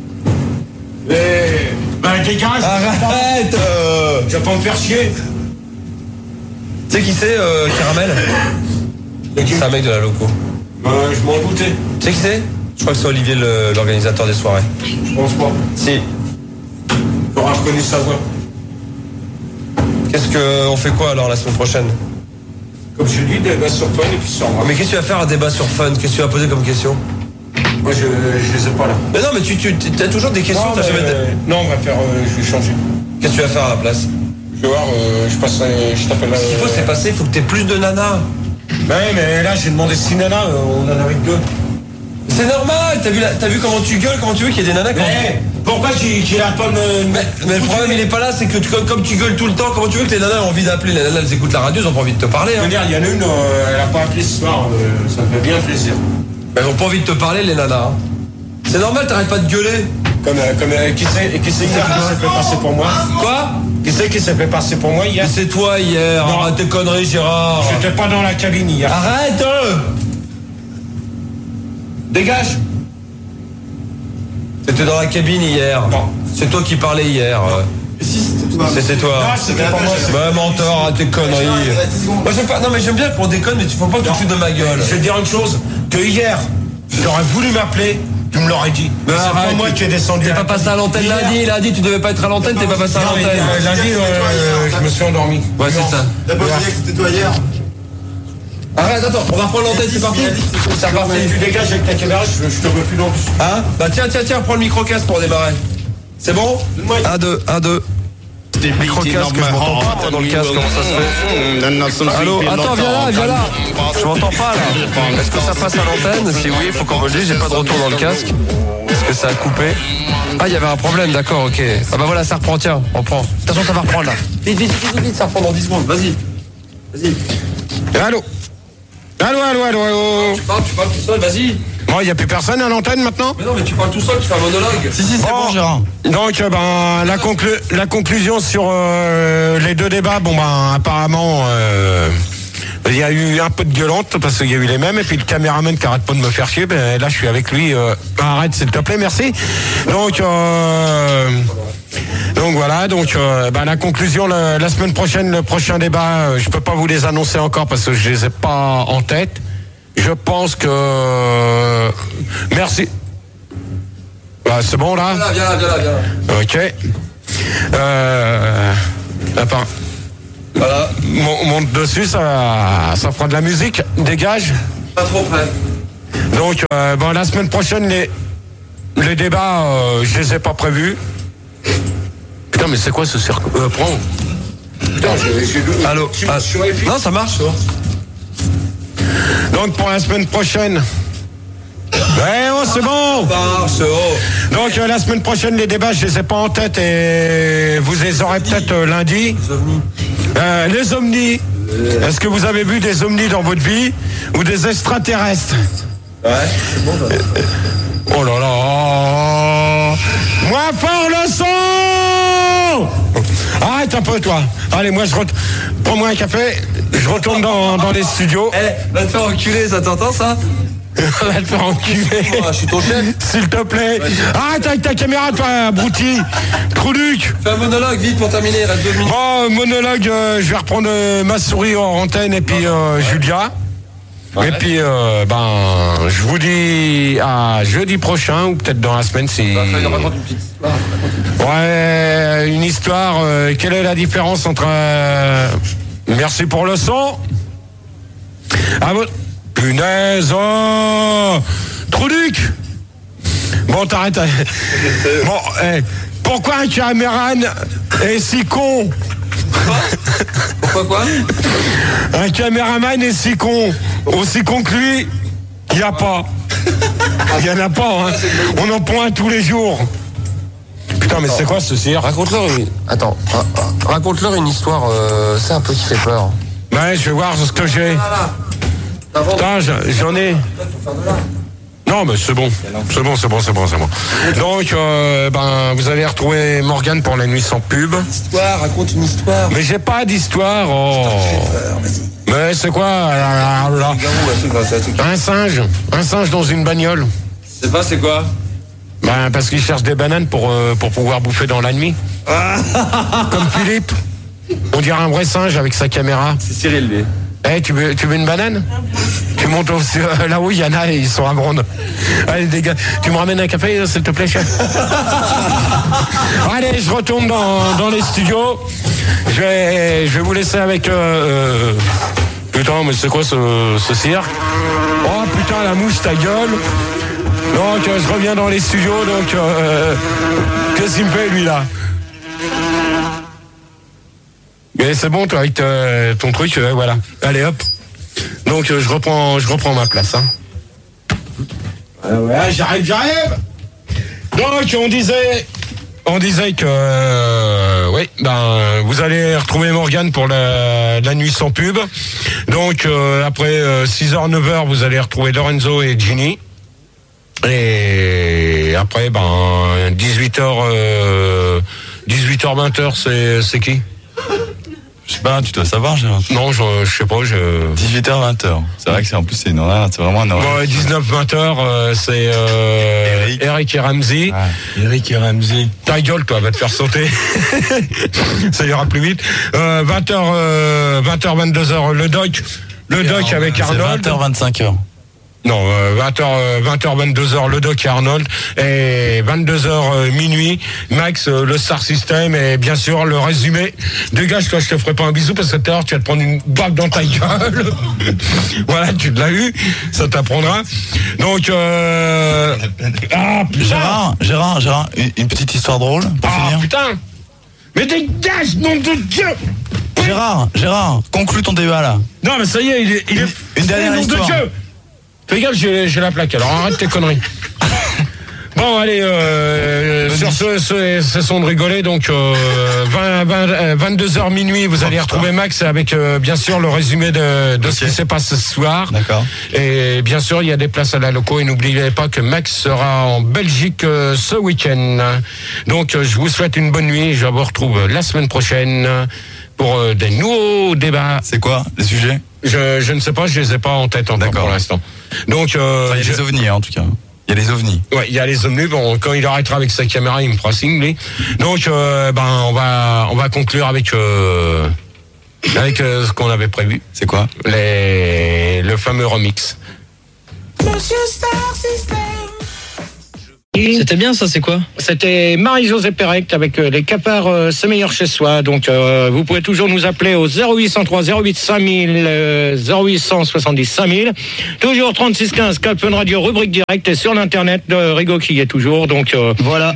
Bah dégage. Arrête. Tu vas pas me faire chier. Tu sais qui c'est Caramel? C'est un mec de la loco. Je m'en doutais. Tu sais qui c'est? Je crois que c'est Olivier l'organisateur des soirées. Je pense pas. Si. T'auras reconnu sa voix. Qu'est-ce qu'on fait quoi alors la semaine prochaine? Comme je dis, débat sur Fun et puis sur moi. Mais qu'est-ce que tu vas faire un débat sur Fun? Qu'est-ce que tu vas poser comme question? Moi je les ai pas là. Mais non, mais tu as toujours des questions. Non, on va faire. Je vais changer. Qu'est-ce que tu vas faire à la place? Je vais voir, je passerai. Je t'appelle. Ce qu'il faut, c'est passer, il faut que tu aies plus de nanas. Ouais, mais là j'ai demandé 6 nanas, on en avait 2. C'est normal, t'as vu comment tu gueules, comment tu veux qu'il y ait des nanas quand pourquoi qu'il a pas de... Mais le problème il est pas là, c'est que comme tu gueules tout le temps, comment tu veux que les nanas aient envie d'appeler? Les nanas elles écoutent la radio, elles ont pas envie de te parler. Je veux dire, il y en a une, elle a pas appelé ce soir, ça me fait bien plaisir. Mais elles ont pas envie de te parler les nanas. C'est normal, t'arrêtes pas de gueuler. Qui c'est qui s'est fait passer pour moi? Quoi? Qui c'est qui s'est fait passer pour moi hier? C'est toi hier, arrête tes conneries Gérard. J'étais pas dans la cabine hier. Arrête. Dégage. T'étais dans la cabine hier. Non. C'est toi qui parlais hier. C'était toi. Non, c'était pas moi. Bah menteur, arrête tes conneries. Moi j'aime pas. Non mais j'aime bien qu'on déconne, mais tu faut pas que tu te fous de ma gueule. Je vais te dire une chose, que hier, j'aurais voulu m'appeler, tu me l'aurais dit. Mais c'est pas moi qui ai descendu. T'es pas passé à l'antenne lundi, tu devais pas être à l'antenne, t'es pas passé à l'antenne. Lundi, je me suis endormi. Ouais, c'est ça. T'as pas oublié que c'était toi hier? Arrête, attends, on va reprendre l'antenne, c'est parti. C'est reparti. Tu dégages avec ta caméra, je te veux plus non plus. Hein? Bah tiens, prends le micro-casque pour démarrer. C'est bon? 1, 2. Micro-casque, je m'entends pas moi dans le casque, comment ça se fait? Allô? Attends, viens là. Je m'entends pas là. Est-ce que ça passe à l'antenne? Si oui, il faut qu'on me le dise, j'ai pas de retour dans le casque. Est-ce que ça a coupé? Ah, il y avait un problème, d'accord, ok. Ah bah voilà, ça reprend, tiens, on prend. De toute façon, ça va reprendre là. Vite, ça reprend dans 10 secondes, vas-y. Allô? Tu parles tout seul, vas-y. Bon, il n'y a plus personne à l'antenne maintenant? Mais non, mais tu parles tout seul, tu fais un monologue. Si, c'est bon, Gérard. Donc, la conclusion sur les 2 débats, apparemment, il y a eu un peu de gueulante parce qu'il y a eu les mêmes, et puis le caméraman qui arrête pas de me faire chier, là je suis avec lui. Arrête s'il te plaît, merci. Donc, Donc voilà, donc la conclusion la semaine prochaine, le prochain débat, je peux pas vous les annoncer encore parce que je les ai pas en tête. Je pense que merci. C'est bon là. Viens là. Ok. Attends. Voilà. Monte dessus, ça fera de la musique. Dégage. Pas trop près. Donc la semaine prochaine les débats, je les ai pas prévus. Putain, mais c'est quoi ce cirque prends. Putain, j'ai allô. Non, ça marche. Donc pour la semaine prochaine. C'est bon. Donc la semaine prochaine les débats, je les ai pas en tête et vous les aurez peut-être lundi. Les ovnis. Est-ce que vous avez vu des ovnis dans votre vie ou des extraterrestres? Ouais, c'est bon. Oh là là. Moins fort le son. Arrête un peu toi. Allez, moi prends-moi un café. Je retourne dans les studios. Va te faire enculer, ça t'entend ça? Va te faire enculer. Je suis ton chef. S'il te plaît. Arrête avec ta caméra, toi, abruti. Trouduc. Fais un monologue vite pour terminer, reste 2 minutes. Bon, monologue, je vais reprendre ma souris en antenne et puis Julia. Ouais. Et puis, je vous dis à jeudi prochain ou peut-être dans la semaine si. Raconte une petite histoire. Ouais, une histoire. Quelle est la différence entre merci pour le son. Ah bon. Punaise, Trouduc. Bon, t'arrêtes. Bon, pourquoi un caméraman est si con? Pourquoi quoi? Un caméraman est si con. Aussi con que lui, il n'y a pas. Il n'y en a pas, hein. On en prend un tous les jours. Putain, mais c'est quoi ce cirque? Raconte-leur une histoire, c'est un peu qui fait peur. Ouais, je vais voir ce que j'ai. Putain, j'en ai. Non, mais c'est bon. C'est bon. Donc, vous allez retrouver Morgane pour la nuit sans pub. Histoire, raconte une histoire. Mais j'ai pas d'histoire. Oh. Mais c'est quoi là? Un singe dans une bagnole. C'est pas, c'est quoi? Parce qu'il cherche des bananes pour pouvoir bouffer dans la nuit. Comme Philippe. On dirait un vrai singe avec sa caméra. C'est Cyril, lui. Tu veux une banane? Tu montes là-haut, il y en a et ils sont à Bronde. Allez, les gars, tu me ramènes un café, s'il te plaît, chef? Allez, je retourne dans les studios. Je vais vous laisser avec... Putain, mais c'est quoi ce cirque? Oh putain, la mouche, ta gueule. Donc, je reviens dans les studios, donc... qu'est-ce qu'il me fait, lui, là? Mais c'est bon, toi, avec ton truc, voilà. Allez, hop. Donc, je reprends ma place, hein. Ouais, j'arrive. Donc, on disait que, vous allez retrouver Morgane pour la nuit sans pub. Donc, après 6h, 9h, vous allez retrouver Lorenzo et Ginny. Et après, 18h, 20h, c'est qui? Je sais pas, tu dois savoir, Gérard. Non, je sais pas. 18h, 20h. C'est vrai que c'est une horaire, c'est vraiment un horaire. Bon, 19, 20h, c'est Eric et Ramsey. Ah, Eric et Ramsey. Ta gueule, toi, va te faire sauter. Ça ira plus vite. 20h, 22h, le doc avec Arnold. 20h, 25h. Non, 20h, 22h, le doc et Arnold. Et 22h, minuit, Max, le Star System. Et bien sûr, le résumé. Dégage, toi, je te ferai pas un bisou parce que tout à l'heure, tu vas te prendre une balle dans ta gueule. Voilà, tu l'as eu. Ça t'apprendra. Donc, putain. Gérard, une petite histoire drôle pour finir. Putain. Mais dégage, nom de Dieu. Gérard, conclue ton débat, là. Non, mais ça y est, il est une dernière histoire. De Dieu. Fais gaffe, j'ai la plaque, alors arrête tes conneries. Bon, allez, sur ce son de rigoler, donc 22h minuit, vous allez retrouver Max avec bien sûr le résumé de ce qui s'est passé ce soir. D'accord. Et bien sûr, il y a des places à la loco et n'oubliez pas que Max sera en Belgique ce week-end. Donc, je vous souhaite une bonne nuit. Je vous retrouve la semaine prochaine pour des nouveaux débats. C'est quoi les sujets? Je ne sais pas, je les ai pas en tête encore pour l'instant. Donc, il y a des ovnis en tout cas. Il y a les ovnis. Ouais, il y a les ovnis. Bon, quand il arrêtera avec sa caméra, il me fera signe, lui. Donc, on va conclure avec ce qu'on avait prévu. C'est quoi? Le fameux remix. C'était bien ça, c'est quoi? C'était Marie-Josée Pérec avec les cafards c'est meilleur chez soi. Donc vous pouvez toujours nous appeler au 0803 08 5000 0870 5000. Toujours 36 15 Cap Fun Radio rubrique directe et sur l'internet de Rigo qui y est toujours. Donc voilà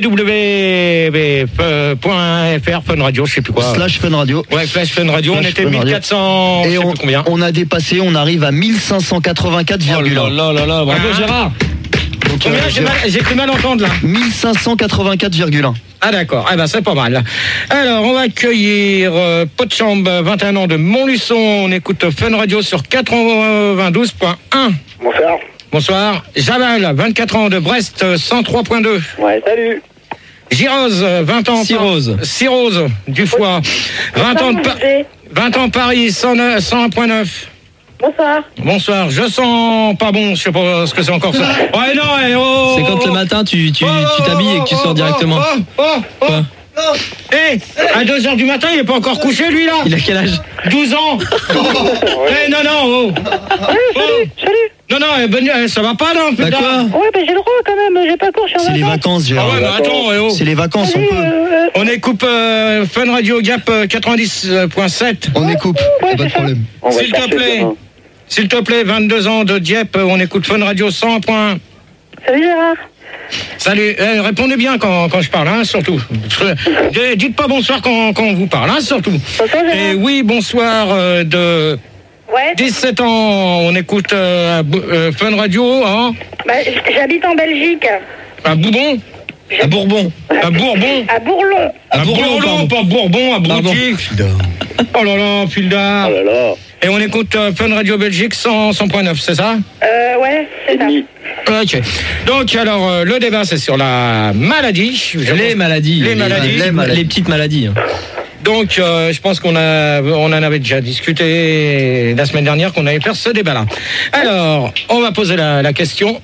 www.fr Fun Radio, je sais plus quoi. /Fun Radio. Ouais, /Fun Radio. On était 1400 et on a dépassé, on arrive à 1584,1. Oh là là là, bravo Gérard. Donc, j'ai plus mal entendre là. 1584,1. Ah d'accord, c'est pas mal. Alors on va accueillir Pot de Chambre, 21 ans de Montluçon. On écoute Fun Radio sur 92.1. Bonsoir. Bonsoir. Javal, 24 ans de Brest, 103.2. Ouais, salut. Girose, 20 ans. Cirrhose du foie. 20 ans de Paris, 101.9. Bonsoir. Bonsoir, je sens pas bon, je sais pas ce que c'est encore ça. Ouais non, c'est quand le matin tu t'habilles et que tu sors directement. Quoi? À 2h du matin, il est pas encore couché lui là. Il a quel âge? 12 ans. Non. Salut. Non, ça va pas là. Bah quoi? Ouais, j'ai le droit quand même, j'ai pas cours, je suis en vacances. C'est les vacances, Gérard. Ah ouais, attends, c'est les vacances, on peut. On écoute Fun Radio Gap 90.7. On écoute, pas de problème. S'il te plaît, 22 ans de Dieppe, on écoute Fun Radio 100. Salut Gérard. Salut, répondez bien quand je parle, hein, surtout. Dites pas bonsoir quand on vous parle, hein, surtout. Bonsoir Gérard. Et oui, bonsoir de 17 ans, on écoute Fun Radio, hein. J'habite en Belgique. À Bourbon. À Bourbon. À Bourlon. À Bourlon, pas Bourbon, à Broutique. Oh là là, Filda. Oh là là. Et on écoute Fun Radio Belgique 100.9, c'est ça? Ouais, c'est ça. Ok. Donc alors, le débat c'est sur la maladie. Les petites maladies. Donc je pense on en avait déjà discuté la semaine dernière qu'on allait faire ce débat-là. Alors, on va poser la question.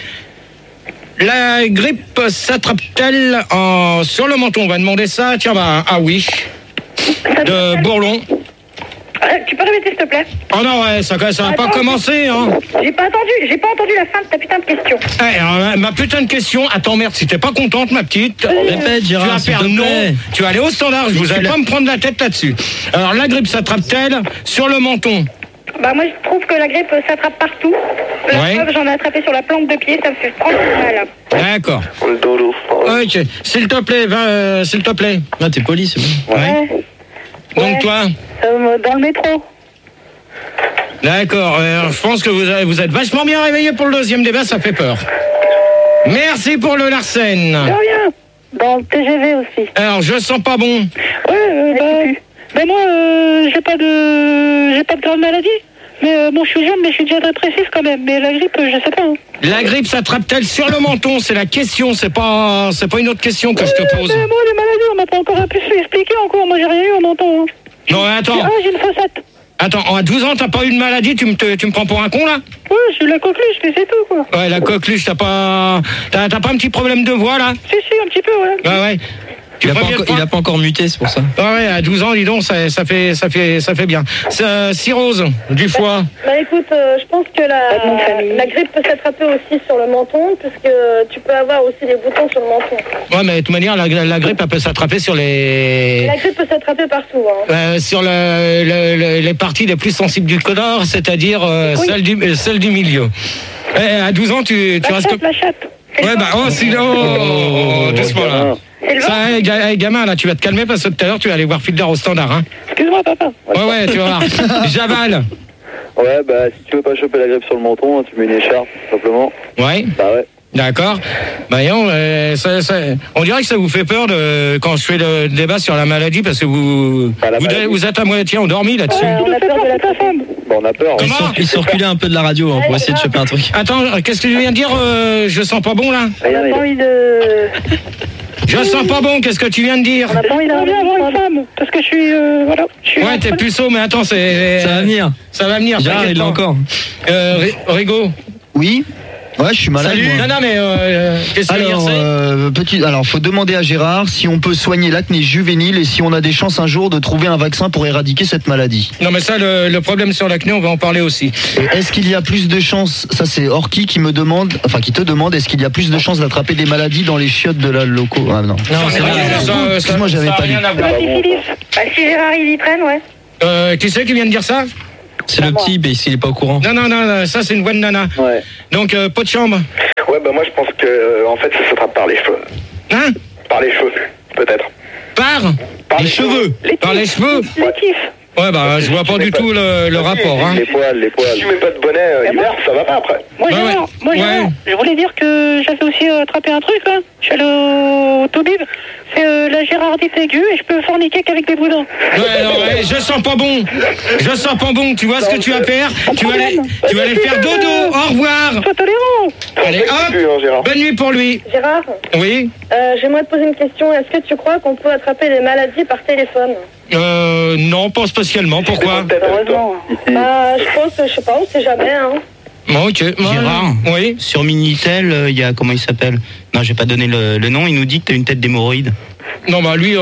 La grippe s'attrape-t-elle sur le menton? On va demander ça. Tiens, oui. De Bourlon. Tu peux répéter s'il te plaît? Oh non, ça va pas commencer, hein. J'ai pas entendu la fin de ta putain de question. Ma putain de question. Attends, merde, si t'es pas contente, ma petite. Répète, Gérard, tu vas faire non. Tu vas aller au standard. Vous allez pas me prendre la tête là-dessus. Alors, la grippe s'attrape-t-elle sur le menton? Moi, je trouve que la grippe s'attrape partout. La preuve, j'en ai attrapé sur la plante de pied, ça me fait prendre mal. D'accord. Ok. S'il te plaît. Ah, t'es poli, c'est bon. Ouais. Donc toi? Dans le métro. D'accord. Je pense que vous êtes vachement bien réveillé pour le deuxième débat, ça fait peur. Merci pour le Larsen. De rien. Dans le TGV aussi. Alors, je sens pas bon. Ouais, moi, j'ai pas de grande maladie. Mais je suis jeune, mais je suis déjà dépressif quand même. Mais la grippe, je sais pas. Hein. La grippe s'attrape-t-elle sur le menton? C'est la question, c'est pas une autre question que je te pose. Moi, les maladies, on m'a pas encore pu expliquer encore. Moi, j'ai rien eu au menton. Hein. Non, attends. J'ai une fossette. Attends, à 12 ans, t'as pas eu de maladie, tu me prends pour un con, là? Ouais, j'ai eu la coqueluche, mais c'est tout, quoi. Ouais, la coqueluche, t'as pas un petit problème de voix, là? Si, un petit peu, ouais. Ouais. Il a pas encore muté, c'est pour ça. Ouais, à 12 ans, dis donc, ça fait bien. Cirrhose du foie. Écoute, je pense que la grippe peut s'attraper aussi sur le menton, puisque tu peux avoir aussi des boutons sur le menton. Ouais, mais de toute manière, la grippe, elle peut s'attraper sur les... La grippe peut s'attraper partout. Hein. Sur les parties les plus sensibles du corps, c'est-à-dire celles du milieu. À 12 ans, tu restes... La chatte. Ouais, sinon... doucement, là. Ça, gamin, là, tu vas te calmer parce que tout à l'heure, tu vas aller voir Fielder au standard, hein. Excuse-moi, papa. Ouais, tu vas voir. Javal. Ouais, si tu veux pas choper la grippe sur le menton, tu mets une écharpe, tout simplement. Ouais. Ouais. D'accord. On dirait que ça vous fait peur quand je fais le débat sur la maladie parce que vous êtes à moitié endormi là-dessus. On a peur de la femme. On a peur. Il se reculait un peu de la radio pour essayer de choper un truc. Attends, qu'est-ce que je viens de dire? Je sens pas bon là. On a pas envie de... Je sens pas bon, qu'est-ce que tu viens de dire? On a pas envie d'avoir une femme, parce que je suis... Ouais, t'es puceau, mais attends, ça va venir. Gérard, il l'a encore. Rigo. Oui. Ouais, je suis malade. Salut. Moi. Non, mais qu'est-ce que tu veux dire, alors, faut demander à Gérard si on peut soigner l'acné juvénile et si on a des chances un jour de trouver un vaccin pour éradiquer cette maladie. Non, mais ça, le problème sur l'acné, on va en parler aussi. Et est-ce qu'il y a plus de chances, ça c'est Orki qui te demande, est-ce qu'il y a plus de chances d'attraper des maladies dans les chiottes de la loco? Ah non. Non, c'est rien. Excuse-moi, j'avais pas lu. Si Gérard il y traîne, ouais. Qui c'est qui vient de dire ça? C'est le petit, mais s'il est pas au courant. Non, ça c'est une bonne nana. Ouais. Donc, pas de chambre. Ouais, bah moi je pense que en fait ça s'attrape par les cheveux. Hein? Par les cheveux, peut-être. Par les cheveux. Par les cheveux. Ouais, bah je vois pas du tout le rapport. Hein. Les poils. Si tu mets pas de bonnet hiver, ça va pas après. Moi, je voulais dire que j'avais aussi attrapé un truc, là. Je suis allé au Toubib. C'est la gérardite aiguë et je peux forniquer qu'avec des boudins. Ouais, je sens pas bon. Tu vois ce que tu vas faire? Tu vas aller faire dodo. Au revoir. Sois tolérant. Allez, hop. Bonne nuit pour lui. Gérard. Oui. J'aimerais te poser une question. Est-ce que tu crois qu'on peut attraper les maladies par téléphone? Non, pas spécialement. Pourquoi? Heureusement. Je pense, je sais pas, on sait jamais, hein. Bon, ok. Gérard, oui. Sur Minitel, il y a, comment il s'appelle? Non, je vais pas donner le nom, il nous dit que t'as une tête d'hémorroïde. Non, bah lui,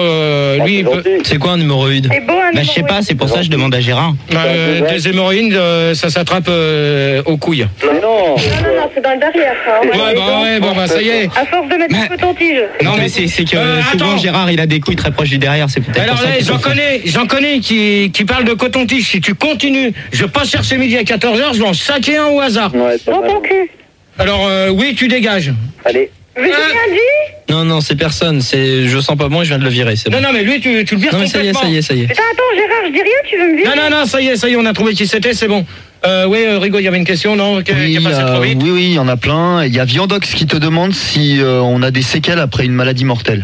c'est quoi un hémorroïde? C'est beau, un je sais pas, c'est pour ça que je demande à Gérard. Des hémorroïdes, ça s'attrape aux couilles. Non, c'est dans le derrière, ça. Ouais, ça y est. À force de mettre un coton-tige. Non, mais c'est que souvent Gérard, il a des couilles très proches du derrière, c'est peut-être. Alors là, j'en connais qui parlent de coton-tige. Si tu continues, je passe chercher midi à 14h, je vais en saquer un au hasard. Ouais, dans ton cul. Alors, oui, tu dégages. Allez. Mais j'ai rien dit. Non, c'est personne. Je sens pas bon et je viens de le virer. C'est bon. Non, mais lui, tu le vires complètement. Ça y est. Putain, attends, Gérard, je dis rien, tu veux me virer? Non, ça y est, on a trouvé qui c'était, c'est bon. Oui, Rigo, il y avait une question, non? Qui a passé trop vite? Oui, il y en a plein. Il y a Viandox qui te demande si on a des séquelles après une maladie mortelle.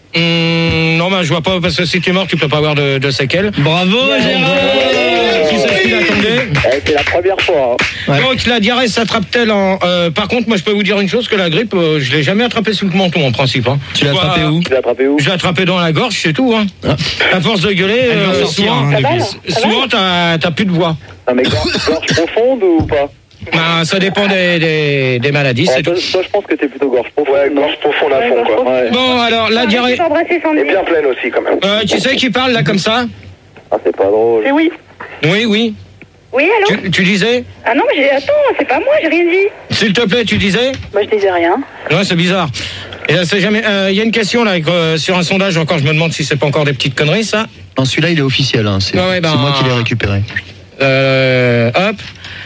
Non, je vois pas, parce que si tu es mort, tu peux pas avoir de séquelles. Bravo, Gérard! Qui c'est qui l'attendait? C'est la première fois. Ouais. Donc, la diarrhée s'attrape-t-elle en... par contre, moi, je peux vous dire une chose, que la grippe, je l'ai jamais attrapée sous le menton, en principe. Hein. Tu l'as attrapée où? Je l'ai attrapée dans la gorge, c'est tout. Hein. À force de gueuler, souvent, t'as plus de voix. Ah, mais gorge profonde ou pas? Ça dépend des maladies. Toi, je pense que t'es plutôt gorge profonde. Ouais, gorge profonde à fond, quoi. Ouais. Bon, alors, la diarrhée... Et bien pleine aussi, quand même. Tu sais qui parle, là, comme ça? Ah, c'est pas drôle. C'est oui. Oui. Oui, allô? Tu disais? Ah non, mais attends, c'est pas moi, j'ai rien dit. S'il te plaît, tu disais? Je disais rien. Ouais, c'est bizarre. Et là, c'est jamais... y a une question, là, sur un sondage, encore, je me demande si c'est pas encore des petites conneries, ça? Non, celui-là, il est officiel, hein. C'est moi qui l'ai récupéré. Hop.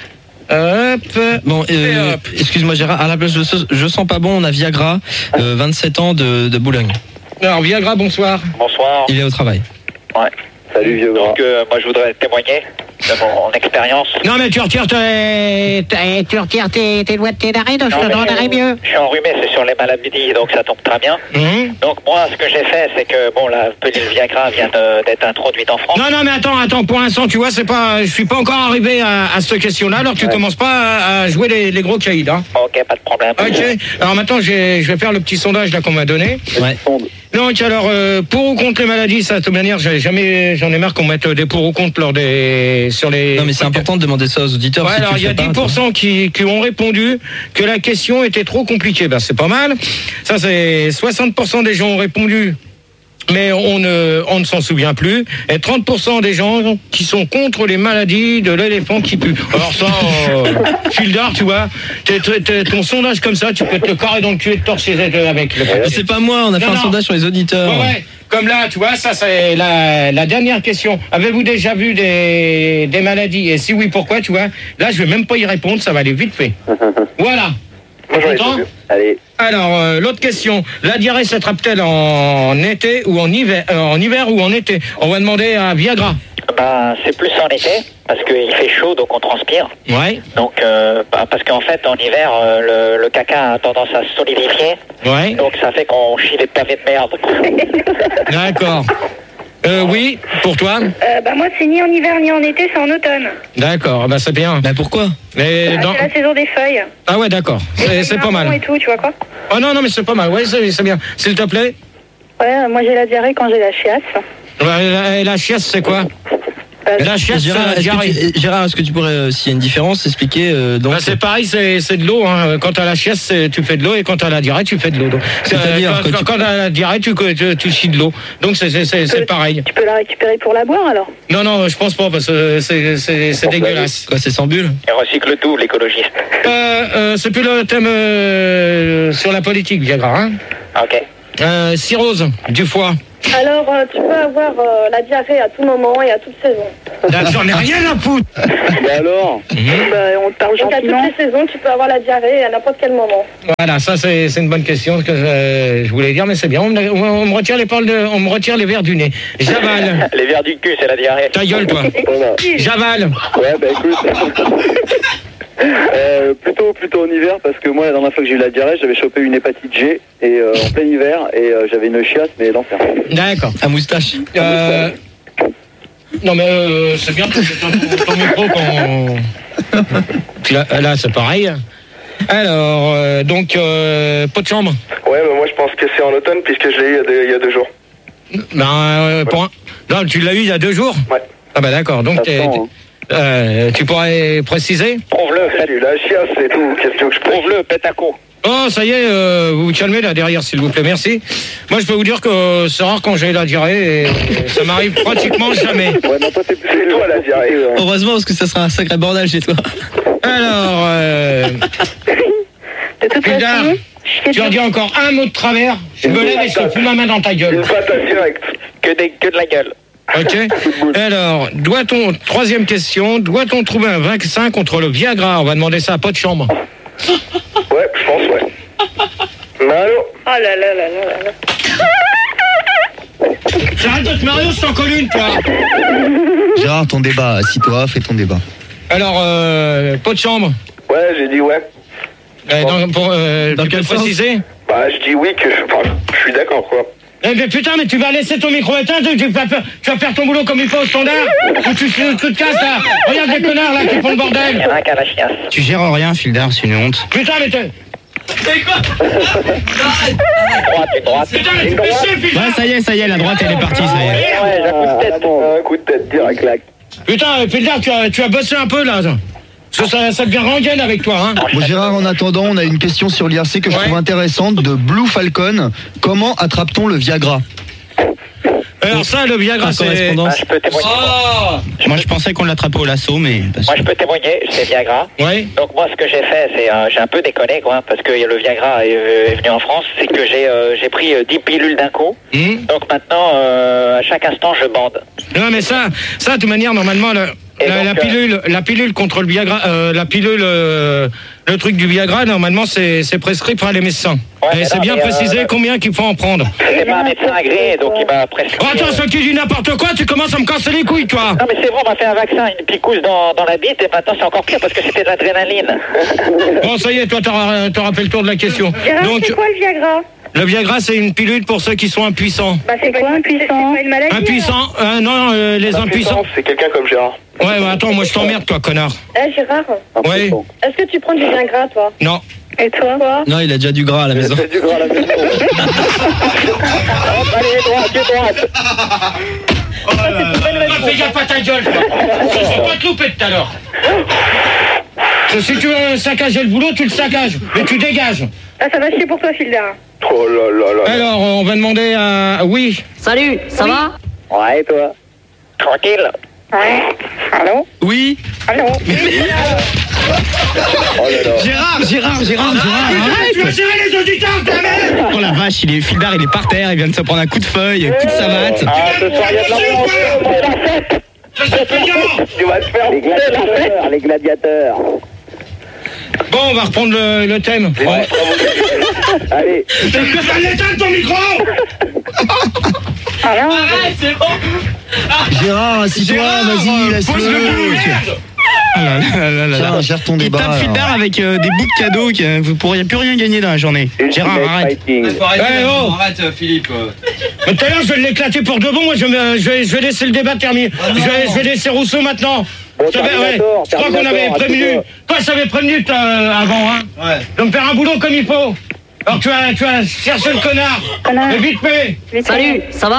Bon, excuse-moi Gérard, à la place de je sens pas bon, on a Viagra, 27 ans de Boulogne. Alors Viagra, bonsoir. Bonsoir. Il est au travail. Ouais. Salut vieux gras. Donc moi je voudrais témoigner de mon expérience. Non mais tu retires tes doigts de tes narines, je te donnerai mieux. Je suis enrhumé, c'est sur les maladies, donc ça tombe très bien. Donc moi ce que j'ai fait, c'est que la pilule Viagra vient d'être introduite en France. Non mais attends, pour l'instant tu vois, je suis pas encore arrivé à cette question-là, alors tu commences pas à jouer les gros caïds. Hein. Ok, pas de problème. Ok, alors maintenant je vais faire le petit sondage là qu'on m'a donné. Ouais. Donc alors, pour ou contre les maladies, ça de toute manière, j'en ai marre qu'on mette des pour ou contre sur les... Non mais c'est important de demander ça aux auditeurs. Ouais, si alors il y a 10% qui ont répondu que la question était trop compliquée. C'est pas mal. Ça c'est 60% des gens ont répondu, mais on ne s'en souvient plus. Et 30% des gens qui sont contre les maladies de l'éléphant qui pue. Alors ça, fil d'art, tu vois, ton sondage comme ça, tu peux te carrer dans le cul et te torcher avec. C'est pas moi, on a fait un sondage sur les auditeurs. Ouais. Comme là, tu vois, ça c'est la dernière question. Avez-vous déjà vu des maladies? Et si oui, pourquoi, tu vois? Là, je vais même pas y répondre, ça va aller vite fait. Voilà. Allez. Alors, l'autre question. La diarrhée s'attrape-t-elle en été ou en hiver ou en été? On va demander à Viagra. C'est plus en été, parce qu'il fait chaud, donc on transpire. Ouais. Donc, parce qu'en fait, en hiver, le caca a tendance à se solidifier. Ouais. Donc ça fait qu'on chie des pavés de merde. D'accord. Oui, pour toi? Moi, c'est ni en hiver ni en été, c'est en automne. D'accord, c'est bien. Pourquoi? C'est la saison des feuilles. Ah ouais, d'accord. C'est pas mal. Et tout, tu vois quoi? Oh non, mais c'est pas mal. Ouais, c'est bien. S'il te plaît? Ouais, moi j'ai la diarrhée quand j'ai la chiasse. La chiasse, c'est quoi? La chiasse, Gérard, est-ce que tu pourrais, s'il y a une différence, expliquer donc c'est pareil, c'est de l'eau. Hein. Quand t'as la chiasse, tu fais de l'eau, et quand t'as la diarrhée, tu fais de l'eau. Donc, c'est-à-dire quand t'as la diarrhée, tu chies de l'eau. Donc c'est pareil. Tu peux la récupérer pour la boire alors? Non, je pense pas, parce que c'est dégueulasse. Quoi, c'est sans bulle? Et recycle tout, l'écologiste. C'est plus le thème sur la politique, Viagra. Hein. Ok. Cirrhose du foie. Alors, tu peux avoir la diarrhée à tout moment et à toute saison. J'en ai rien à foutre. Et alors On te parle gentiment. Donc, à toutes les saisons, tu peux avoir la diarrhée à n'importe quel moment. Voilà, ça c'est une bonne question que je voulais dire, mais c'est bien. On me retire les paroles on me retire les verres du nez. J'avale. Les verres du cul, c'est la diarrhée. Ta gueule, toi. J'avale. Ouais, écoute. Plutôt en hiver, parce que moi la dernière fois que j'ai eu la diarrhée, j'avais chopé une hépatite G et en plein hiver, et j'avais une chiasse, mais l'enfer. D'accord. À moustache. Non mais c'est bien parce que ton micro quand là c'est pareil. Alors donc pot de chambre. Ouais, moi je pense que c'est en automne puisque je l'ai eu il y a 2 jours. Non, tu l'as eu il y a 2 jours. Ouais. Ah bah d'accord. Donc tu pourrais préciser? Prouve-le. J'ai eu la chiasse et tout. Qu'est-ce que je prouve-le, pète à coup. Oh, ça y est, vous vous calmez là derrière, s'il vous plaît, merci. Moi, je peux vous dire que c'est rare quand j'ai la diarrhée et ça m'arrive pratiquement jamais. Ouais, non, toi, c'est toi la diarrhée. Heureusement, parce que ça sera un sacré bordel chez toi. Alors, Pildar, tu en dis encore un mot de travers, je me lève et je te fous ma main dans ta gueule. Une patate directe. Que de la gueule. Ok. Alors, troisième question, doit-on trouver un vaccin contre le Viagra? On va demander ça à pot de chambre. Ouais, je pense, ouais. Allô? Oh là là là là là. J'arrête de te marier, je t'en colle une, toi. Gérard, ton débat, assis-toi, fais ton débat. Alors, pot de chambre. Ouais, j'ai dit ouais. Dans quel préciser? Bah, je dis oui, que je suis d'accord, quoi. Mais putain, mais tu vas laisser ton micro éteint, tu vas faire ton boulot comme il faut au standard, ou tu te casses là. Regarde les connards là qui font le bordel. Il y en a un qui a la chiasse. Tu gères rien, Fildar, c'est une honte. Putain, mais t'es... C'est quoi? Droite. Putain, mais tu fais chier, Fildar. Ouais, ça y est, la droite elle est partie, ça y est. Ouais, j'ai un coup de tête. Un coup de tête, direct, clac. Putain, Fildar, tu as bossé un peu là. Parce que ça devient rengaine avec toi, hein. Bon, Gérard, en attendant, on a une question sur l'IRC que je trouve intéressante de Blue Falcon. Comment attrape-t-on le Viagra? Alors ça, le Viagra, c'est... Je peux témoigner. Moi, je pensais qu'on l'attrapait au lasso, mais... Moi, je peux témoigner, c'est Viagra. Oui. Donc, moi, ce que j'ai fait, c'est... j'ai un peu déconné, quoi, parce que le Viagra est venu en France. C'est que j'ai pris 10 pilules d'un coup. Donc, maintenant, à chaque instant, je bande. Non, mais ça, de toute manière, normalement... La pilule contre le Viagra, le truc du Viagra, normalement, c'est prescrit par les médecins. Ouais, et c'est bien précisé combien qu'il faut en prendre. C'est pas un médecin agréé, donc il m'a prescrit. Oh, attends, ce qui dit n'importe quoi, tu commences à me casser les couilles, toi. Non, mais c'est vrai, on m'a fait un vaccin, une picouse dans la bite, et maintenant c'est encore pire parce que c'était de l'adrénaline. Bon, ça y est, toi, t'auras fait le tour de la question. Donc, c'est quoi le Viagra? Le Viagra, c'est une pilule pour ceux qui sont impuissants. Bah, c'est quoi impuissant? C'est pas une maladie? Impuissant? Non, les impuissants. C'est quelqu'un comme Gérard. Ouais, bah attends, moi je t'emmerde, toi, connard. Gérard? Oui. Est-ce que tu prends du Viagra, toi? Non. Et toi? Non, il a déjà du gras à la maison. Il a du gras à la maison. Allez, droite. Oh là là. Fais gaffe à ta gueule, toi. Je vais pas te louper tout à l'heure. Si tu veux saccager le boulot, tu le saccages, mais tu dégages. Ah, ça va chier pour toi, Fildar. Oh là là là. Alors, on va demander à... Oui. Salut, ça va? Ouais, et toi? Tranquille. Ouais. Allô? Oui. Allô? Oh là là. Gérard, arrête. Tu vas gérer les auditeurs, ta mère. Oh la vache, Fildar, il est par terre, il vient de se prendre un coup de feuille, coup de savate. Ah, ce soir, il y a de la Tu vas te faire les gladiateurs. Bon, on va reprendre le thème. Ouais. Allez. Tu vas l'éteindre ton micro. Arrête, c'est bon. Gérard, assis-toi, vas-y, laisse-le. Tiens, gère ton débat. Il tape Fildar avec des bouts de cadeaux, vous pourriez plus rien gagner dans la journée. Gérard, arrête. Arrête, Philippe. Mais tout à l'heure, je vais l'éclater pour de bon. Moi, je vais laisser le débat terminer. Je vais laisser Rousseau maintenant. Bon, je crois qu'on avait prévenu. Toi, je t'avais prévenu avant, hein. Ouais. De me faire un boulot comme il faut. Alors, tu as cherché le connard. Mais vite fait. Salut, ça va?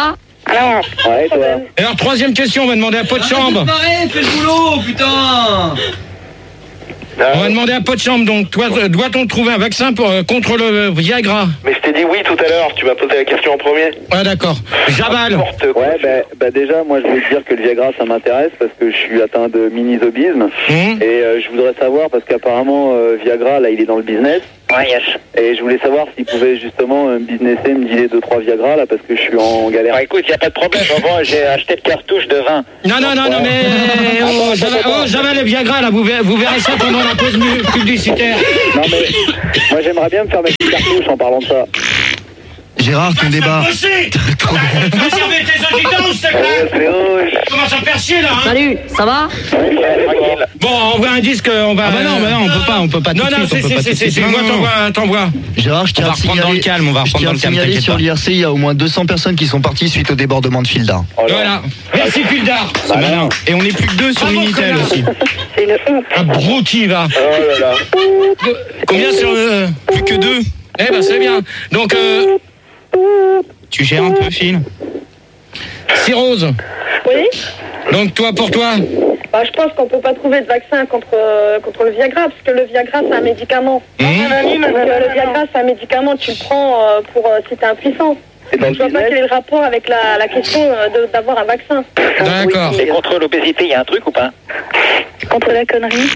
Alors, Ouais, toi. Alors, troisième question, on va demander à Pot de Chambre. Fais le boulot, putain. On va demander à Pot de Chambre, donc, toi, doit-on trouver un vaccin contre le Viagra? Mais je t'ai dit oui tout à l'heure, tu m'as posé la question en premier. Ah, d'accord. Jabal. Ouais, bah déjà, moi, je voulais te dire que le Viagra, ça m'intéresse parce que je suis atteint de mini-zobisme. Et je voudrais savoir, parce qu'apparemment, Viagra, là, il est dans le business. Ouais, yes. Et je voulais savoir s'il pouvait justement me businesser, me dealer 2-3 Viagra, là, parce que je suis en galère. Bah, écoute, y a pas de problème. Moi, j'ai acheté de cartouches de vin. Non, mais... Jabal le Viagra, là, vous verrez ça pendant la pause publicitaire. Non, mais moi, j'aimerais bien me faire mes petites cartouches en parlant de ça. Gérard, ton débat. Vas-y avec tes auditeurs, s'il te plaît. Commence à faire chier, là, hein. Salut, ça va? Bon, on voit un disque, on va... Ah bah non, on peut pas. Non, c'est moi, t'envoies. Gérard, je tiens à signaler dans le calme, on va reprendre dans le calme, t'inquiète sur pas. l'IRC, il y a au moins 200 personnes qui sont parties suite au débordement de Fildar. Voilà. Merci, Fildar. C'est malin. Et on est plus que 2 sur Minitel aussi. c'est une honte. Un brouki, va. Oh là là. Combien sur... Plus que 2. Eh ben, c'est bien. Donc, Tu gères un peu, Phil? Cirrhose. Oui. Donc, pour toi Bah, je pense qu'on peut pas trouver de vaccin contre le Viagra, parce que le Viagra, c'est un médicament. Donc, le Viagra, c'est un médicament, tu le prends pour si t'es impuissant. Je vois pas quel est le rapport avec la question d'avoir un vaccin. D'accord. Et contre l'obésité, il y a un truc ou pas? Contre la connerie.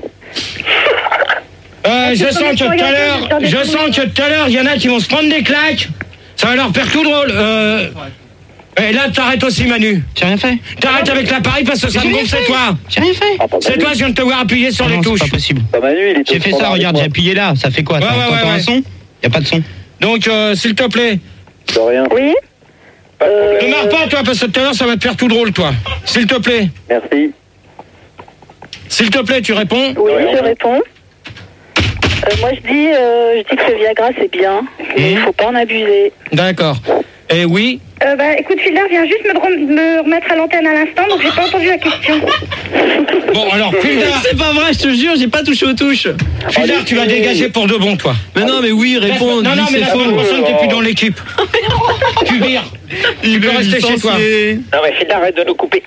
Je sens que tout à l'heure, il y en a qui vont se prendre des claques. Ça va leur faire tout drôle. Et là, t'arrêtes aussi, Manu. J'ai rien fait. T'arrêtes avec l'appareil parce que ça me gonfle, c'est toi. J'ai rien fait. C'est toi, je viens de te voir appuyer sur les touches. C'est pas possible. Manu, J'ai fait ça, regarde, j'ai appuyé là. Ça fait quoi? T'entends un son? Y a pas de son. Donc, s'il te plaît. De rien. Oui. Ne marre pas, toi, parce que tout à l'heure, ça va te faire tout drôle, toi. S'il te plaît. Merci. S'il te plaît, tu réponds? Oui, je réponds. Moi, je dis que le Viagra, c'est bien, mais il faut pas en abuser. D'accord. Et oui? Bah, écoute, Fildar vient juste me remettre à l'antenne à l'instant, donc j'ai pas entendu la question. Bon, alors, Fildar... C'est pas vrai, je te jure, j'ai pas touché aux touches. Fildar, tu vas dégager pour de bon, toi. Mais non, mais oui, réponds. Non, mais la semaine prochaine, t'es plus dans l'équipe. Tu vires. Tu peux rester chez toi. Non, mais Fildar, arrête de nous couper.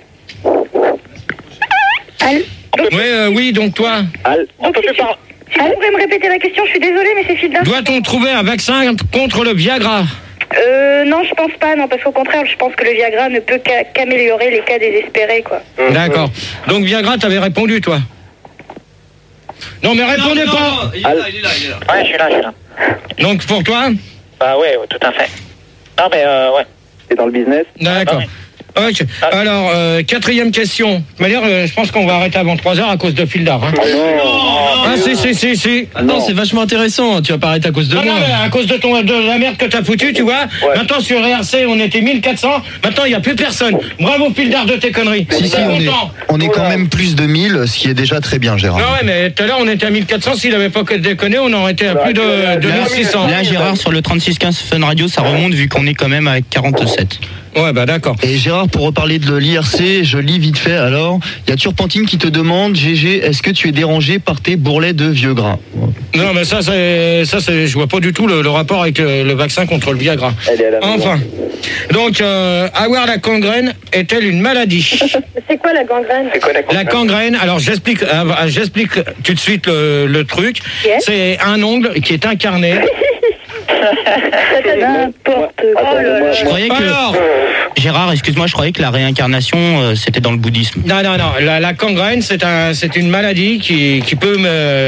Oui, donc toi. On peut plus parler. Si vous pourrez me répéter la question, je suis désolée, mais c'est Fildar. Doit-on trouver un vaccin contre le Viagra? Non, je pense pas, non, parce qu'au contraire, je pense que le Viagra ne peut qu'améliorer les cas désespérés, quoi. D'accord. Donc Viagra, t'avais répondu, toi? Non, mais répondez pas. Il est là. Ouais, je suis là. Donc pour toi? Bah ouais, tout à fait. Non, mais ouais. T'es dans le business? D'accord. Ok. Alors, quatrième question. D'ailleurs, je pense qu'on va arrêter avant 3h à cause de Fildar. Hein. Si. Attends, c'est vachement intéressant. Tu vas pas arrêter à cause de moi. Non, mais à cause de la merde que t'as foutu, tu vois. Ouais. Maintenant, sur RRC, on était 1400. Maintenant, il n'y a plus personne. Bravo, Fildar, de tes conneries. Si, on est quand même plus de 1000, ce qui est déjà très bien, Gérard. Non, ouais, mais tout à l'heure, on était à 1400. S'il n'avait pas déconné, on aurait été à plus de 1600. Là, Gérard, sur le 3615 Fun Radio, ça remonte vu qu'on est quand même à 47. Ouais, bah d'accord. Et Gérard, pour reparler de l'IRC, je lis vite fait. Alors, il y a Turpentine qui te demande, GG, est-ce que tu es dérangé par tes bourrelets de vieux gras? Non, mais ça, je vois pas du tout le rapport avec le vaccin contre le Viagra. Enfin. Donc, avoir la gangrène est-elle une maladie? C'est quoi la gangrène? La gangrène, alors j'explique tout de suite le truc. Yes. C'est un ongle qui est incarné. N'importe quoi. Je croyais que Gérard, excuse-moi, je croyais que la réincarnation c'était dans le bouddhisme. Non. La gangrène, c'est une maladie qui peut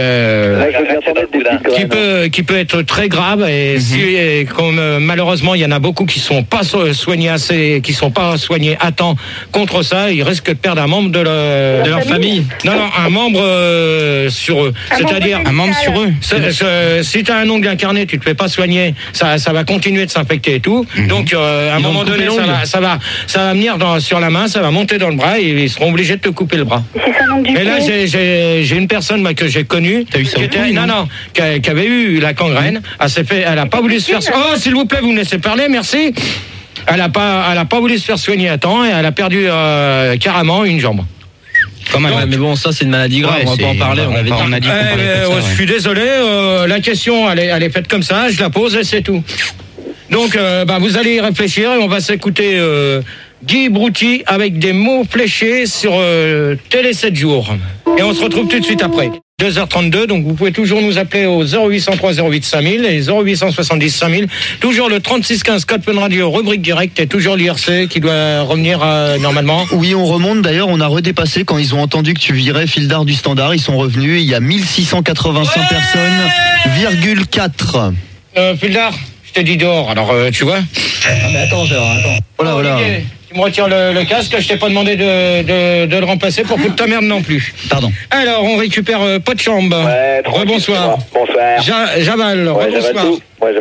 qui peut être très grave et comme malheureusement il y en a beaucoup qui sont pas soignés à temps contre ça, ils risquent de perdre un membre de leur famille. Non, un membre sur eux. C'est-à-dire un membre sur eux. Si tu as un ongle incarné, tu te fais pas soigner, ça va continuer de s'infecter et tout. Donc à un moment donné, ça va venir sur la main, ça va monter dans le bras et ils seront obligés de te couper le bras. Et là, j'ai une personne que j'ai connue qui avait eu la gangrène. Elle a pas voulu se faire. Oh, s'il vous plaît, vous me laissez parler, merci. Elle a pas voulu se faire soigner à temps et elle a perdu carrément une jambe. Mais bon, ça c'est une maladie grave, on va pas en parler. On a dit je suis désolé, la question elle est faite comme ça, je la pose et c'est tout. Donc vous allez y réfléchir et on va s'écouter Guy Brouty avec des mots fléchés sur Télé 7 jours. Et on se retrouve tout de suite après. 2h32, donc vous pouvez toujours nous appeler au 0803 08 5000 et 0870 5000. Toujours le 3615 code Fun Radio, rubrique directe, et toujours l'IRC qui doit revenir normalement. Oui, on remonte d'ailleurs, on a redépassé quand ils ont entendu que tu virais fil d'art du standard, ils sont revenus, il y a 1685 personnes, 4. Fil d'art, je t'ai dit dehors, alors tu vois. Mais attends. Voilà. Olivier, tu me retires le casque, je t'ai pas demandé de le remplacer pour foutre ta merde non plus. Pardon. Alors, on récupère Pot de chambre. Ouais, Rebonsoir. Bonsoir. Javal, rebonsoir.